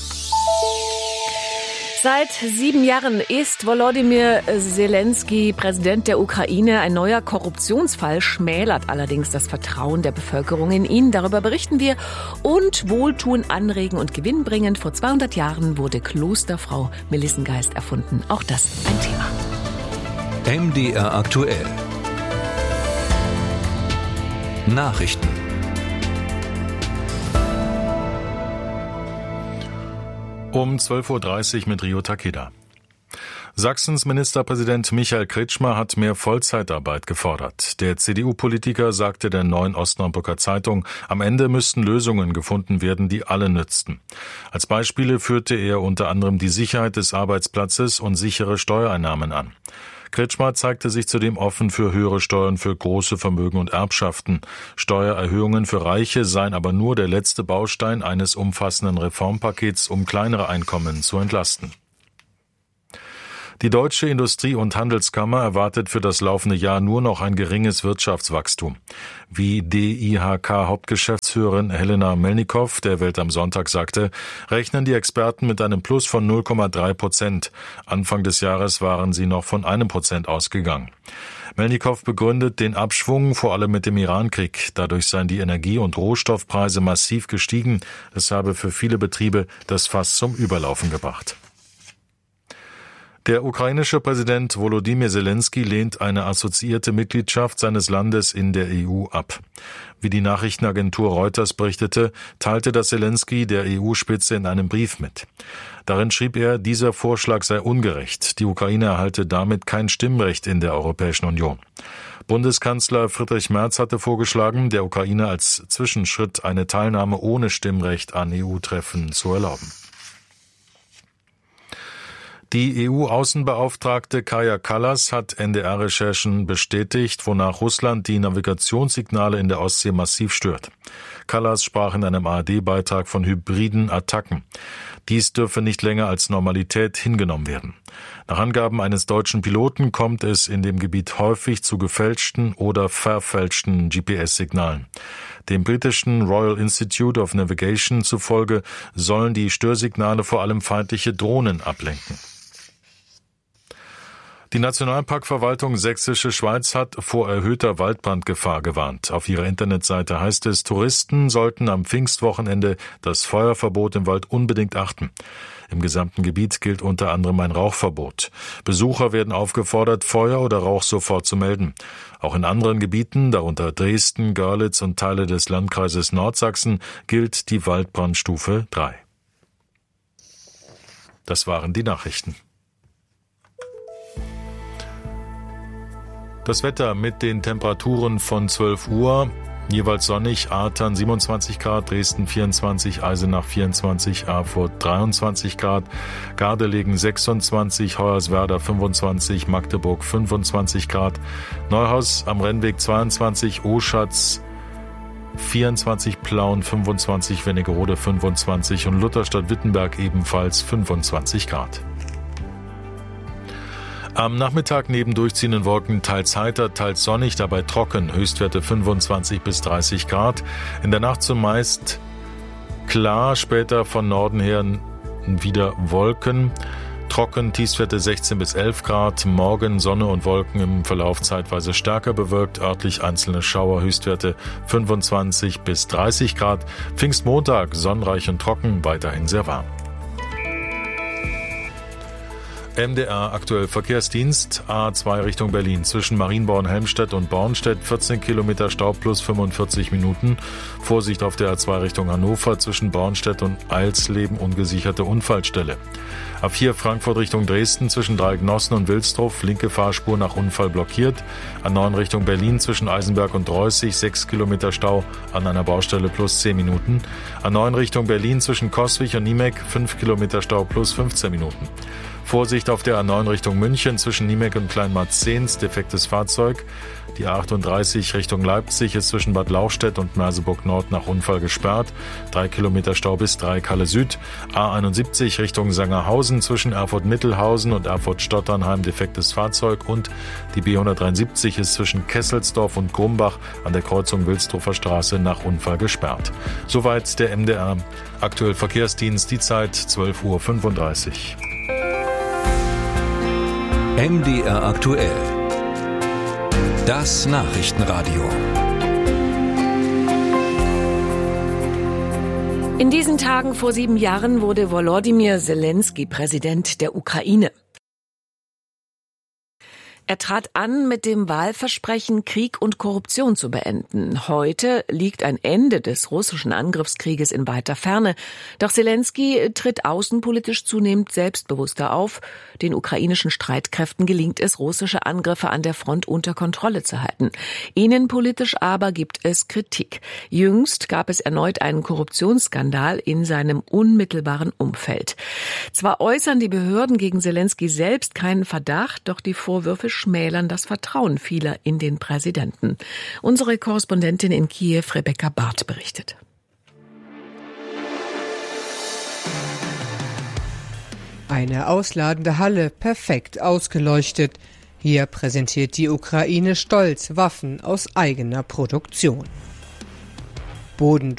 Speaker 13: Seit sieben Jahren ist Volodymyr Zelensky Präsident der Ukraine. Ein neuer Korruptionsfall schmälert allerdings das Vertrauen der Bevölkerung in ihn. Darüber berichten wir. Und Wohltun anregen und gewinnbringend. Vor zweihundert Jahren wurde Klosterfrau Melissengeist erfunden. Auch das ein Thema.
Speaker 8: M D R aktuell. Nachrichten.
Speaker 7: Um zwölf Uhr dreißig mit Rio Takeda. Sachsens Ministerpräsident Michael Kretschmer hat mehr Vollzeitarbeit gefordert. Der C D U-Politiker sagte der Neuen Osnabrücker Zeitung, am Ende müssten Lösungen gefunden werden, die alle nützten. Als Beispiele führte er unter anderem die Sicherheit des Arbeitsplatzes und sichere Steuereinnahmen an. Kretschmer zeigte sich zudem offen für höhere Steuern für große Vermögen und Erbschaften. Steuererhöhungen für Reiche seien aber nur der letzte Baustein eines umfassenden Reformpakets, um kleinere Einkommen zu entlasten. Die Deutsche Industrie- und Handelskammer erwartet für das laufende Jahr nur noch ein geringes Wirtschaftswachstum. Wie D I H K-Hauptgeschäftsführerin Helena Melnikow der Welt am Sonntag sagte, rechnen die Experten mit einem Plus von null Komma drei Prozent. Anfang des Jahres waren sie noch von einem Prozent ausgegangen. Melnikow begründet den Abschwung vor allem mit dem Irankrieg. Dadurch seien die Energie- und Rohstoffpreise massiv gestiegen. Es habe für viele Betriebe das Fass zum Überlaufen gebracht. Der ukrainische Präsident Volodymyr Zelensky lehnt eine assoziierte Mitgliedschaft seines Landes in der E U ab. Wie die Nachrichtenagentur Reuters berichtete, teilte das Zelensky der E U-Spitze in einem Brief mit. Darin schrieb er, dieser Vorschlag sei ungerecht. Die Ukraine erhalte damit kein Stimmrecht in der Europäischen Union. Bundeskanzler Friedrich Merz hatte vorgeschlagen, der Ukraine als Zwischenschritt eine Teilnahme ohne Stimmrecht an E U-Treffen zu erlauben. Die E U-Außenbeauftragte Kaja Kallas hat N D R-Recherchen bestätigt, wonach Russland die Navigationssignale in der Ostsee massiv stört. Kallas sprach in einem A R D-Beitrag von hybriden Attacken. Dies dürfe nicht länger als Normalität hingenommen werden. Nach Angaben eines deutschen Piloten kommt es in dem Gebiet häufig zu gefälschten oder verfälschten G P S-Signalen. Dem britischen Royal Institute of Navigation zufolge sollen die Störsignale vor allem feindliche Drohnen ablenken. Die Nationalparkverwaltung Sächsische Schweiz hat vor erhöhter Waldbrandgefahr gewarnt. Auf ihrer Internetseite heißt es, Touristen sollten am Pfingstwochenende das Feuerverbot im Wald unbedingt achten. Im gesamten Gebiet gilt unter anderem ein Rauchverbot. Besucher werden aufgefordert, Feuer oder Rauch sofort zu melden. Auch in anderen Gebieten, darunter Dresden, Görlitz und Teile des Landkreises Nordsachsen, gilt die Waldbrandstufe drei. Das waren die Nachrichten. Das Wetter mit den Temperaturen von zwölf Uhr, jeweils sonnig, Artern siebenundzwanzig Grad, Dresden vierundzwanzig, Eisenach vierundzwanzig, Erfurt dreiundzwanzig Grad, Gardelegen sechsundzwanzig, Hoyerswerda fünfundzwanzig, Magdeburg fünfundzwanzig Grad, Neuhaus am Rennweg zweiundzwanzig, Oschatz vierundzwanzig, Plauen fünfundzwanzig, Wernigerode fünfundzwanzig und Lutherstadt-Wittenberg ebenfalls fünfundzwanzig Grad. Am Nachmittag neben durchziehenden Wolken teils heiter, teils sonnig, dabei trocken, Höchstwerte fünfundzwanzig bis dreißig Grad. In der Nacht zumeist klar, später von Norden her wieder Wolken, trocken, Tiefstwerte sechzehn bis elf Grad. Morgen Sonne und Wolken im Verlauf zeitweise stärker bewölkt, örtlich einzelne Schauer, Höchstwerte fünfundzwanzig bis dreißig Grad. Pfingstmontag sonnenreich und trocken, weiterhin sehr warm. M D R aktuell Verkehrsdienst, A zwei Richtung Berlin, zwischen Marienborn-Helmstedt und Bornstedt, vierzehn Kilometer Stau plus fünfundvierzig Minuten. Vorsicht auf der A zwei Richtung Hannover, zwischen Bornstedt und Eilsleben, ungesicherte Unfallstelle. A vier Frankfurt Richtung Dresden, zwischen Dreignossen und Wilsdruff, linke Fahrspur nach Unfall blockiert. A neun Richtung Berlin, zwischen Eisenberg und Reußig, sechs Kilometer Stau an einer Baustelle plus zehn Minuten. A neun Richtung Berlin, zwischen Coswig und Niemek, fünf Kilometer Stau plus fünfzehn Minuten. Vorsicht auf der A neun Richtung München, zwischen Niemek und Kleinmarzens, defektes Fahrzeug. Die A achtunddreißig Richtung Leipzig ist zwischen Bad Lauchstädt und Merseburg Nord nach Unfall gesperrt. Drei Kilometer Stau bis Dreieck Halle Süd. A einundsiebzig Richtung Sangerhausen, zwischen Erfurt-Mittelhausen und Erfurt-Stotternheim, defektes Fahrzeug. Und die B hundertdreiundsiebzig ist zwischen Kesselsdorf und Grumbach an der Kreuzung Wilsdruffer Straße nach Unfall gesperrt. Soweit der M D R aktuell Verkehrsdienst, die Zeit zwölf Uhr fünfunddreißig.
Speaker 8: M D R aktuell. Das Nachrichtenradio.
Speaker 13: In diesen Tagen vor sieben Jahren wurde Volodymyr Zelensky Präsident der Ukraine. Er trat an mit dem Wahlversprechen, Krieg und Korruption zu beenden. Heute liegt ein Ende des russischen Angriffskrieges in weiter Ferne. Doch Zelensky tritt außenpolitisch zunehmend selbstbewusster auf. Den ukrainischen Streitkräften gelingt es, russische Angriffe an der Front unter Kontrolle zu halten. Innenpolitisch aber gibt es Kritik. Jüngst gab es erneut einen Korruptionsskandal in seinem unmittelbaren Umfeld. Zwar äußern die Behörden gegen Zelensky selbst keinen Verdacht, doch die Vorwürfe schmälern das Vertrauen vieler in den Präsidenten. Unsere Korrespondentin in Kiew, Rebecca Barth, berichtet.
Speaker 16: Eine ausladende Halle, perfekt ausgeleuchtet. Hier präsentiert die Ukraine stolz Waffen aus eigener Produktion. Boden